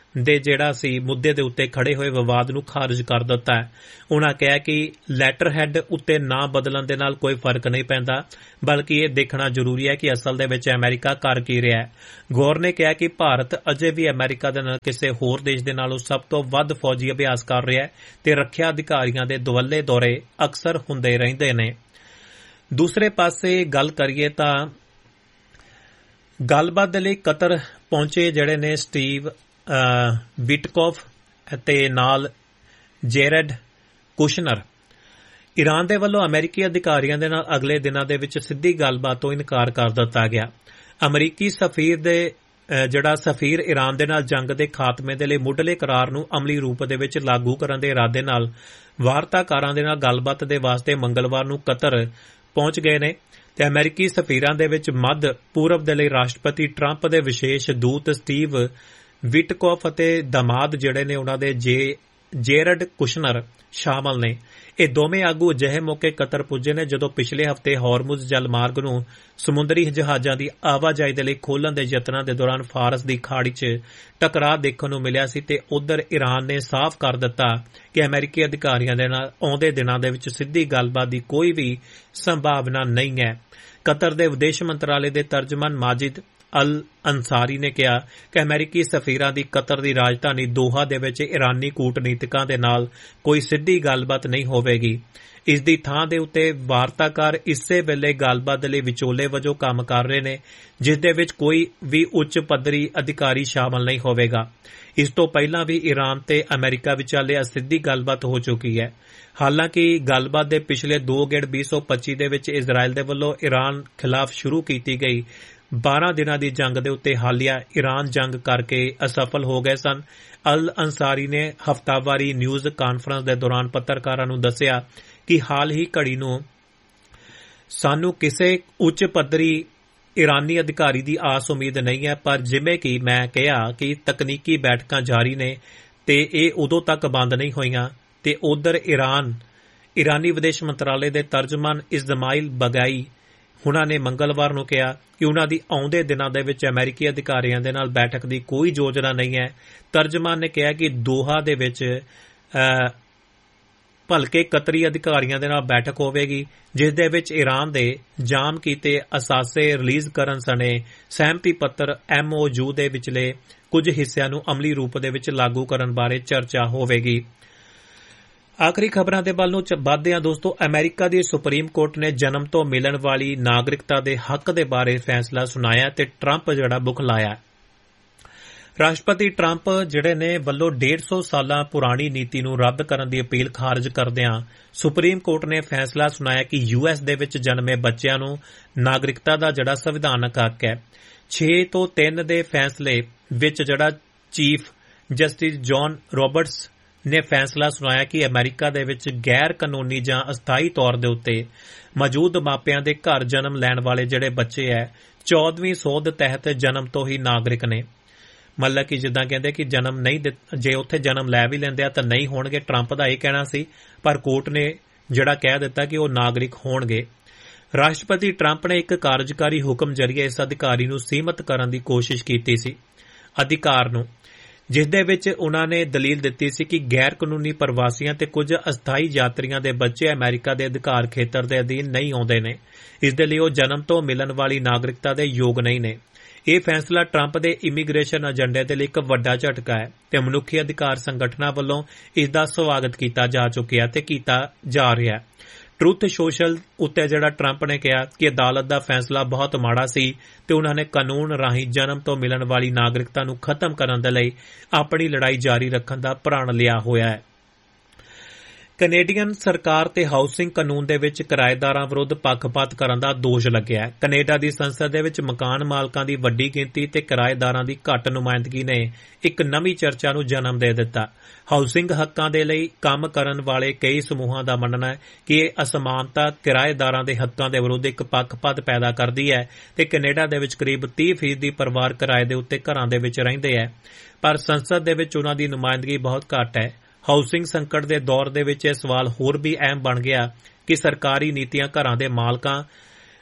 ਦੇ ਜਿਹੜਾ ਸੀ ਮੁੱਦੇ ਦੇ ਉੱਤੇ ਖੜੇ ਹੋਏ ਵਿਵਾਦ ਨੂੰ ਖਾਰਜ ਕਰ ਦਿੱਤਾ ਹੈ। ਉਨ੍ਹਾਂ ਕਿਹਾ ਕਿ ਲੈਟਰ ਹੈਡ ਉੱਤੇ ਨਾਂ ਬਦਲਣ ਦੇ ਨਾਲ ਕੋਈ ਫਰਕ ਨਹੀਂ ਪੈਂਦਾ, ਬਲਕਿ ਇਹ ਦੇਖਣਾ ਜ਼ਰੂਰੀ ਹੈ ਕਿ ਅਸਲ ਦੇ ਵਿੱਚ ਅਮਰੀਕਾ ਕਰ ਕੀ ਰਿਹਾ ਹੈ। ਗੌਰ ਨੇ ਕਿਹਾ ਕਿ ਭਾਰਤ ਅਜੇ ਵੀ ਅਮਰੀਕਾ ਦੇ ਨਾਲ ਕਿਸੇ ਹੋਰ ਦੇਸ਼ ਦੇ ਨਾਲੋਂ ਸਭ ਤੋਂ ਵੱਧ ਫੌਜੀ ਅਭਿਆਸ ਕਰ ਰਿਹਾ ਹੈ ਤੇ ਰੱਖਿਆ ਅਧਿਕਾਰੀਆਂ ਦੇ ਦੁਵੱਲੇ ਦੌਰੇ ਅਕਸਰ ਹੁੰਦੇ ਰਹਿੰਦੇ ਨੇ। ਦੂਸਰੇ ਪਾਸੇ ਗੱਲ ਕਰੀਏ ਤਾਂ ਗੱਲਬਾਤ ਦੇ ਲਈ ਕਤਰ ਪਹੁੰਚੇ ਜਿਹੜੇ ਨੇ ਸਟੀਵ ਵਿਟਕੋਫ ਅਤੇ ਨਾਲ ਜੇਰਡ ਕੁਸ਼ਨਰ। ਈਰਾਨ ਦੇ ਵੱਲੋਂ ਅਮਰੀਕੀ ਅਧਿਕਾਰੀਆਂ ਦੇ ਨਾਲ ਅਗਲੇ ਦਿਨਾਂ ਦੇ ਵਿੱਚ ਸਿੱਧੀ ਗੱਲਬਾਤ ਤੋਂ ਇਨਕਾਰ ਕਰ ਦਿੱਤਾ ਗਿਆ। ਅਮਰੀਕੀ ਸਫੀਰ ਈਰਾਨ ਦੇ ਨਾਲ ਜੰਗ ਦੇ ਖਾਤਮੇ ਦੇ ਲਈ ਮੁੱਢਲੇ ਕਰਾਰ ਨੂੰ ਅਮਲੀ ਰੂਪ ਦੇ ਵਿੱਚ ਲਾਗੂ ਕਰਨ ਦੇ ਇਰਾਦੇ ਨਾਲ ਵਾਰਤਾਕਾਰਾਂ ਦੇ ਨਾਲ ਗੱਲਬਾਤ ਦੇ ਵਾਸਤੇ ਮੰਗਲਵਾਰ ਨੂੰ ਕਤਰ ਪਹੁੰਚ ਗਏ ਨੇ ਤੇ ਅਮਰੀਕੀ ਸਫੀਰਾਂ ਦੇ ਵਿੱਚ ਮੱਧ ਪੂਰਬ ਦੇ ਲਈ ਰਾਸ਼ਟਰਪਤੀ ਟਰੰਪ ਦੇ ਵਿਸ਼ੇਸ਼ ਦੂਤ ਸਟੀਵ ਵਿਟਕੋਫ ਅਤੇ ਦਮਾਦ ਜਿਹੜੇ ਨੇ ਉਹਨਾਂ ਦੇ ਜੇਰਡ ਕੁਸ਼ਨਰ ਸ਼ਾਮਲ ਨੇ। ਇਹ ਦੋਵੇਂ ਆਗੂ ਅਜਿਹੇ ਮੌਕੇ ਕਤਰ ਪੁੱਜੇ ਨੇ ਜਦੋਂ ਪਿਛਲੇ ਹਫ਼ਤੇ ਹਾਰਮੁਜ਼ ਜਲ ਮਾਰਗ ਨੂੰ ਸਮੁੰਦਰੀ ਜਹਾਜ਼ਾਂ ਦੀ ਆਵਾਜਾਈ ਦੇ ਲਈ ਖੋਲ੍ਹਣ ਦੇ ਯਤਨਾਂ ਦੇ ਦੌਰਾਨ ਫਾਰਸ ਦੀ ਖਾੜੀ 'ਚ ਟਕਰਾਅ ਦੇਖਣ ਨੂੰ ਮਿਲਿਆ ਸੀ ਤੇ ਉਧਰ ਈਰਾਨ ਨੇ ਸਾਫ਼ ਕਰ ਦਿੱਤਾ ਕਿ ਅਮਰੀਕੀ ਅਧਿਕਾਰੀਆਂ ਦੇ ਨਾਲ ਆਉਂਦੇ ਦਿਨਾਂ ਦੇ ਵਿੱਚ ਸਿੱਧੀ ਗੱਲਬਾਤ ਦੀ ਕੋਈ ਵੀ ਸੰਭਾਵਨਾ ਨਹੀਂ ਹੈ। ਕਤਰ ਦੇ ਵਿਦੇਸ਼ ਮੰਤਰਾਲੇ ਦੇ ਤਰਜਮਾਨ ਮਾਜਿਦ ਅਲ ਅੰਸਾਰੀ ਨੇ ਕਿਹਾ ਕਿ ਅਮਰੀਕੀ ਸਫੀਰਾਂ ਦੀ ਕਤਰ ਦੀ ਰਾਜਧਾਨੀ ਦੋਹਾ ਦੇ ਵਿੱਚ ਈਰਾਨੀ ਕੂਟਨੀਤਿਕਾਂ ਦੇ ਨਾਲ ਕੋਈ ਸਿੱਧੀ ਗੱਲਬਾਤ ਨਹੀਂ ਹੋਵੇਗੀ। ਇਸ ਦੀ ਥਾਂ ਦੇ ਉੱਤੇ ਵਾਰਤਾਕਾਰ ਇਸੇ ਵੇਲੇ ਗੱਲਬਾਤ ਲਈ ਵਿਚੋਲੇ ਵਜੋਂ ਕੰਮ ਕਰ ਰਹੇ ਨੇ, ਜਿਸ ਦੇ ਵਿੱਚ ਕੋਈ ਵੀ ਉੱਚ ਪੱਧਰੀ ਅਧਿਕਾਰੀ ਸ਼ਾਮਲ ਨਹੀਂ ਹੋਵੇਗਾ। ਇਸ ਤੋਂ ਪਹਿਲਾਂ ਵੀ ਈਰਾਨ ਤੇ ਅਮਰੀਕਾ ਵਿਚਾਲੇ ਅਸਿੱਧੀ ਗੱਲਬਾਤ ਹੋ ਚੁੱਕੀ ਹੈ। ਹਾਲਾਂਕਿ ਗੱਲਬਾਤ ਦੇ ਪਿਛਲੇ 2 ਗੇੜ 2025 ਦੇ ਵਿੱਚ ਇਜ਼ਰਾਈਲ ਦੇ ਵੱਲੋਂ ਈਰਾਨ ਖਿਲਾਫ ਸ਼ੁਰੂ ਕੀਤੀ ਗਈ 12 ਦਿਨਾਂ ਦੀ ਜੰਗ ਦੇ ਉੱਤੇ ਹਾਲੀਆ ਈਰਾਨ ਜੰਗ ਕਰਕੇ ਅਸਫਲ ਹੋ ਗਏ ਸਨ। ਅਲ ਅੰਸਾਰੀ ਨੇ ਹਫ਼ਤਾਵਾਰੀ ਨਿਊਜ਼ ਕਾਨਫਰੰਸ ਦੇ ਦੌਰਾਨ ਪੱਤਰਕਾਰਾਂ ਨੂੰ ਦੱਸਿਆ ਕਿ ਹਾਲ ਹੀ ਘੜੀ ਨੂੰ ਸਾਨੂੰ ਕਿਸੇ ਉੱਚ ਪੱਧਰੀ ਈਰਾਨੀ ਅਧਿਕਾਰੀ ਦੀ ਆਸ ਉਮੀਦ ਨਹੀਂ ਹੈ, ਪਰ ਜਿਵੇਂ ਕਿ ਮੈਂ ਕਿਹਾ ਕਿ ਤਕਨੀਕੀ ਬੈਠਕਾਂ ਜਾਰੀ ਨੇ ਤੇ ਇਹ ਉਦੋਂ ਤੱਕ ਬੰਦ ਨਹੀਂ ਹੋਈਆਂ। ਤੇ ਉਧਰ ਈਰਾਨੀ ਵਿਦੇਸ਼ ਮੰਤਰਾਲੇ ਦੇ ਤਰਜਮਾਨ ਇਸਮਾਈਲ ਬਗਾਈ ਉਨ੍ਹਾਂ ਨੇ ਮੰਗਲਵਾਰ ਨੂੰ ਕਿਹਾ ਕਿ ਉਨ੍ਹਾਂ ਦੀ ਆਉਂਦੇ ਦਿਨਾਂ ਦੇ ਵਿੱਚ ਅਮਰੀਕੀ ਅਧਿਕਾਰੀਆਂ ਦੇ ਨਾਲ ਬੈਠਕ ਦੀ ਕੋਈ ਯੋਜਨਾ ਨਹੀਂ ਹੈ। ਤਰਜਮਾਨ ਨੇ ਕਿਹਾ ਕਿ ਦੋਹਾ ਦੇ ਵਿੱਚ ਭਲਕੇ ਕਤਰੀ ਅਧਿਕਾਰੀਆਂ ਦੇ ਨਾਲ ਬੈਠਕ ਹੋਵੇਗੀ, ਜਿਸ ਦੇ ਵਿੱਚ ਈਰਾਨ ਦੇ ਜਾਮ ਕੀਤੇ ਅਸਾਸੇ ਰਿਲੀਜ਼ ਕਰਨ ਸਣੇ ਸਹਿਮਤੀ ਪੱਤਰ MOU ਦੇ ਵਿਚਲੇ ਕੁਝ ਹਿੱਸਿਆਂ ਨੂੰ ਅਮਲੀ ਰੂਪ ਦੇ ਵਿੱਚ ਲਾਗੂ ਕਰਨ ਬਾਰੇ ਚਰਚਾ ਹੋਵੇਗੀ। ਆਖਰੀ ਖਬਰਾਂ ਦੇ ਵੱਲ ਨੂੰ ਵਧਦੇ ਹਾਂ ਦੋਸਤੋ। ਅਮਰੀਕਾ ਦੀ ਸੁਪਰੀਮ ਕੋਰਟ ਨੇ ਜਨਮ ਤੋਂ ਮਿਲਣ ਵਾਲੀ ਨਾਗਰਿਕਤਾ ਦੇ ਹੱਕ ਦੇ ਬਾਰੇ ਫੈਸਲਾ ਸੁਣਾਇਆ ਤੇ ਟਰੰਪ ਜਿਹੜਾ ਬੁਖਲਾਇਆ। ਰਾਸ਼ਟਰਪਤੀ ਟਰੰਪ ਜਿਹੜੇ ਨੇ ਵੱਲੋਂ 150 ਸਾਲਾਂ ਪੁਰਾਣੀ ਨੀਤੀ ਨੂੰ ਰੱਦ ਕਰਨ ਦੀ ਅਪੀਲ ਖਾਰਜ ਕਰਦਿਆਂ ਸੁਪਰੀਮ ਕੋਰਟ ਨੇ ਫੈਸਲਾ ਸੁਣਾਇਆ ਕਿ US ਦੇ ਵਿੱਚ ਜਨਮੇ ਬੱਚਿਆਂ ਨੂੰ ਨਾਗਰਿਕਤਾ ਦਾ ਜਿਹੜਾ ਸੰਵਿਧਾਨਕ ਹੱਕ ਹੈ। 6-3 ਦੇ ਫੈਸਲੇ ਵਿੱਚ ਜਿਹੜਾ ਚੀਫ ਜਸਟਿਸ ਜੌਨ ਰੌਬਰਟਸ ਨੇ ਫੈਸਲਾ ਸੁਣਾਇਆ ਕਿ ਅਮਰੀਕਾ ਦੇ ਵਿੱਚ ਗੈਰ ਕਾਨੂੰਨੀ ਜਾਂ ਅਸਥਾਈ ਤੌਰ ਦੇ ਉੱਤੇ ਮੌਜੂਦ ਮਾਪਿਆਂ ਦੇ ਘਰ ਜਨਮ ਲੈਣ ਵਾਲੇ ਜਿਹੜੇ ਬੱਚੇ ਹੈ 14ਵੀਂ ਸੋਧ ਤਹਿਤ ਜਨਮ ਤੋਂ ਹੀ ਨਾਗਰਿਕ ਨੇ। ਮਤਲਬ ਕਿ ਜਿੱਦਾਂ ਕਹਿੰਦੇ ਕਿ ਜਨਮ ਨਹੀਂ ਜੇ ਉੱਥੇ ਜਨਮ ਲੈ ਵੀ ਲੈਂਦੇ ਆ ਤਾਂ ਨਹੀਂ ਹੋਣਗੇ। ਟਰੰਪ ਦਾ ਇਹ ਕਹਿਣਾ ਸੀ, ਪਰ ਕੋਰਟ ਨੇ ਜਿਹੜਾ ਕਹਿ ਦਿੱਤਾ ਕਿ ਉਹ ਨਾਗਰਿਕ ਹੋਣਗੇ। ਰਾਸ਼ਟਰਪਤੀ ਟਰੰਪ ਨੇ ਇੱਕ ਕਾਰਜਕਾਰੀ ਹੁਕਮ ਜ਼ਰੀਏ ਇਸ ਅਧਿਕਾਰੀ ਨੂੰ ਸੀਮਤ ਕਰਨ ਦੀ ਕੋਸ਼ਿਸ਼ ਕੀਤੀ ਸੀ ਅਧਿਕਾਰ ਨੂੰ, ਜਿਸ ਦੇ ਵਿੱਚ ਉਨ੍ਹਾਂ ਨੇ ਦਲੀਲ ਦਿੱਤੀ ਸੀ ਕਿ ਗੈਰ ਕਾਨੂੰਨੀ ਪ੍ਰਵਾਸੀਆਂ ਤੇ ਕੁਝ ਅਸਥਾਈ ਯਾਤਰੀਆਂ ਦੇ ਬੱਚੇ ਅਮਰੀਕਾ ਦੇ ਅਧਿਕਾਰ ਖੇਤਰ ਦੇ ਅਧੀਨ ਨਹੀਂ ਆਉਂਦੇ ਨੇ, ਇਸ ਦੇ ਲਈ ਉਹ ਜਨਮ ਤੋਂ ਮਿਲਣ ਵਾਲੀ ਨਾਗਰਿਕਤਾ ਦੇ ਯੋਗ ਨਹੀਂ ਨੇ। ਇਹ ਫੈਸਲਾ ਟਰੰਪ ਦੇ ਇਮੀਗ੍ਰੇਸ਼ਨ ਏਜੰਡੇ ਦੇ ਲਈ ਇੱਕ ਵੱਡਾ ਝਟਕਾ ਹੈ ਤੇ ਮਨੁੱਖੀ ਅਧਿਕਾਰ ਸੰਗਠਨਾਂ ਵੱਲੋਂ ਇਸ ਦਾ ਸਵਾਗਤ ਕੀਤਾ ਜਾ ਚੁੱਕਿਆ ਤੇ ਕੀਤਾ ਜਾ ਰਿਹਾ ਹੈ। ਟਰੁੱਥ ਸੋਸ਼ਲ ਉੱਤੇ ਜਿਹੜਾ ਟਰੰਪ ਨੇ ਕਿਹਾ ਕਿ ਅਦਾਲਤ ਦਾ ਫੈਸਲਾ ਬਹੁਤ ਮਾੜਾ ਸੀ ਤੇ ਉਨ੍ਹਾਂ ਨੇ ਕਾਨੂੰਨ ਰਾਹੀਂ ਜਨਮ ਤੋਂ ਮਿਲਣ ਵਾਲੀ ਨਾਗਰਿਕਤਾ ਨੂੰ ਖਤਮ ਕਰਨ ਦੇ ਲਈ ਆਪਣੀ ਲੜਾਈ ਜਾਰੀ ਰੱਖਣ ਦਾ ਪ੍ਰਣ ਲਿਆ ਹੋਇਆ ਹੈ। ਕੈਨੇਡੀਅਨ ਸਰਕਾਰ ਤੇ ਹਾਊਸਿੰਗ ਕਾਨੂੰਨ ਦੇ ਵਿੱਚ ਕਿਰਾਏਦਾਰਾਂ ਵਿਰੁੱਧ ਪੱਖਪਾਤ ਕਰਨ ਦਾ ਦੋਸ਼ ਲੱਗਿਆ ਹੈ। ਕੈਨੇਡਾ ਦੀ ਸੰਸਦ ਦੇ ਵਿੱਚ ਮਕਾਨ ਮਾਲਕਾਂ ਦੀ ਵੱਡੀ ਗਿਣਤੀ ਤੇ ਕਿਰਾਏਦਾਰਾਂ ਦੀ ਘੱਟ ਨੁਮਾਇੰਦਗੀ ਨੇ ਇੱਕ ਨਵੀਂ ਚਰਚਾ ਨੂੰ ਜਨਮ ਦੇ ਦਿੱਤਾ। ਹਾਊਸਿੰਗ ਹੱਕਾਂ ਦੇ ਲਈ ਕੰਮ ਕਰਨ ਵਾਲੇ ਕਈ ਸਮੂਹਾਂ ਦਾ ਮੰਨਣਾ ਹੈ ਕਿ ਇਹ ਅਸਮਾਨਤਾ ਕਿਰਾਏਦਾਰਾਂ ਦੇ ਹੱਕਾਂ ਦੇ ਵਿਰੁੱਧ ਇੱਕ ਪੱਖਪਾਤ ਪੈਦਾ ਕਰਦੀ ਹੈ ਤੇ ਕੈਨੇਡਾ ਦੇ ਵਿੱਚ ਕਰੀਬ 30% ਪਰਿਵਾਰ ਕਿਰਾਏ ਦੇ ਉੱਤੇ ਘਰਾਂ ਦੇ ਵਿੱਚ ਰਹਿੰਦੇ ਹੈ, ਪਰ ਸੰਸਦ ਦੇ ਵਿੱਚ ਉਨ੍ਹਾਂ ਦੀ ਨੁਮਾਇੰਦਗੀ ਬਹੁਤ ਘੱਟ ਹੈ। ਹਾਊਸਿੰਗ ਸੰਕਟ ਦੇ ਦੌਰ ਦੇ ਵਿੱਚ ਇਹ ਸਵਾਲ ਹੋਰ ਵੀ ਅਹਿਮ ਬਣ ਗਿਆ ਕਿ ਸਰਕਾਰੀ ਨੀਤੀਆਂ ਘਰਾਂ ਦੇ ਮਾਲਕਾਂ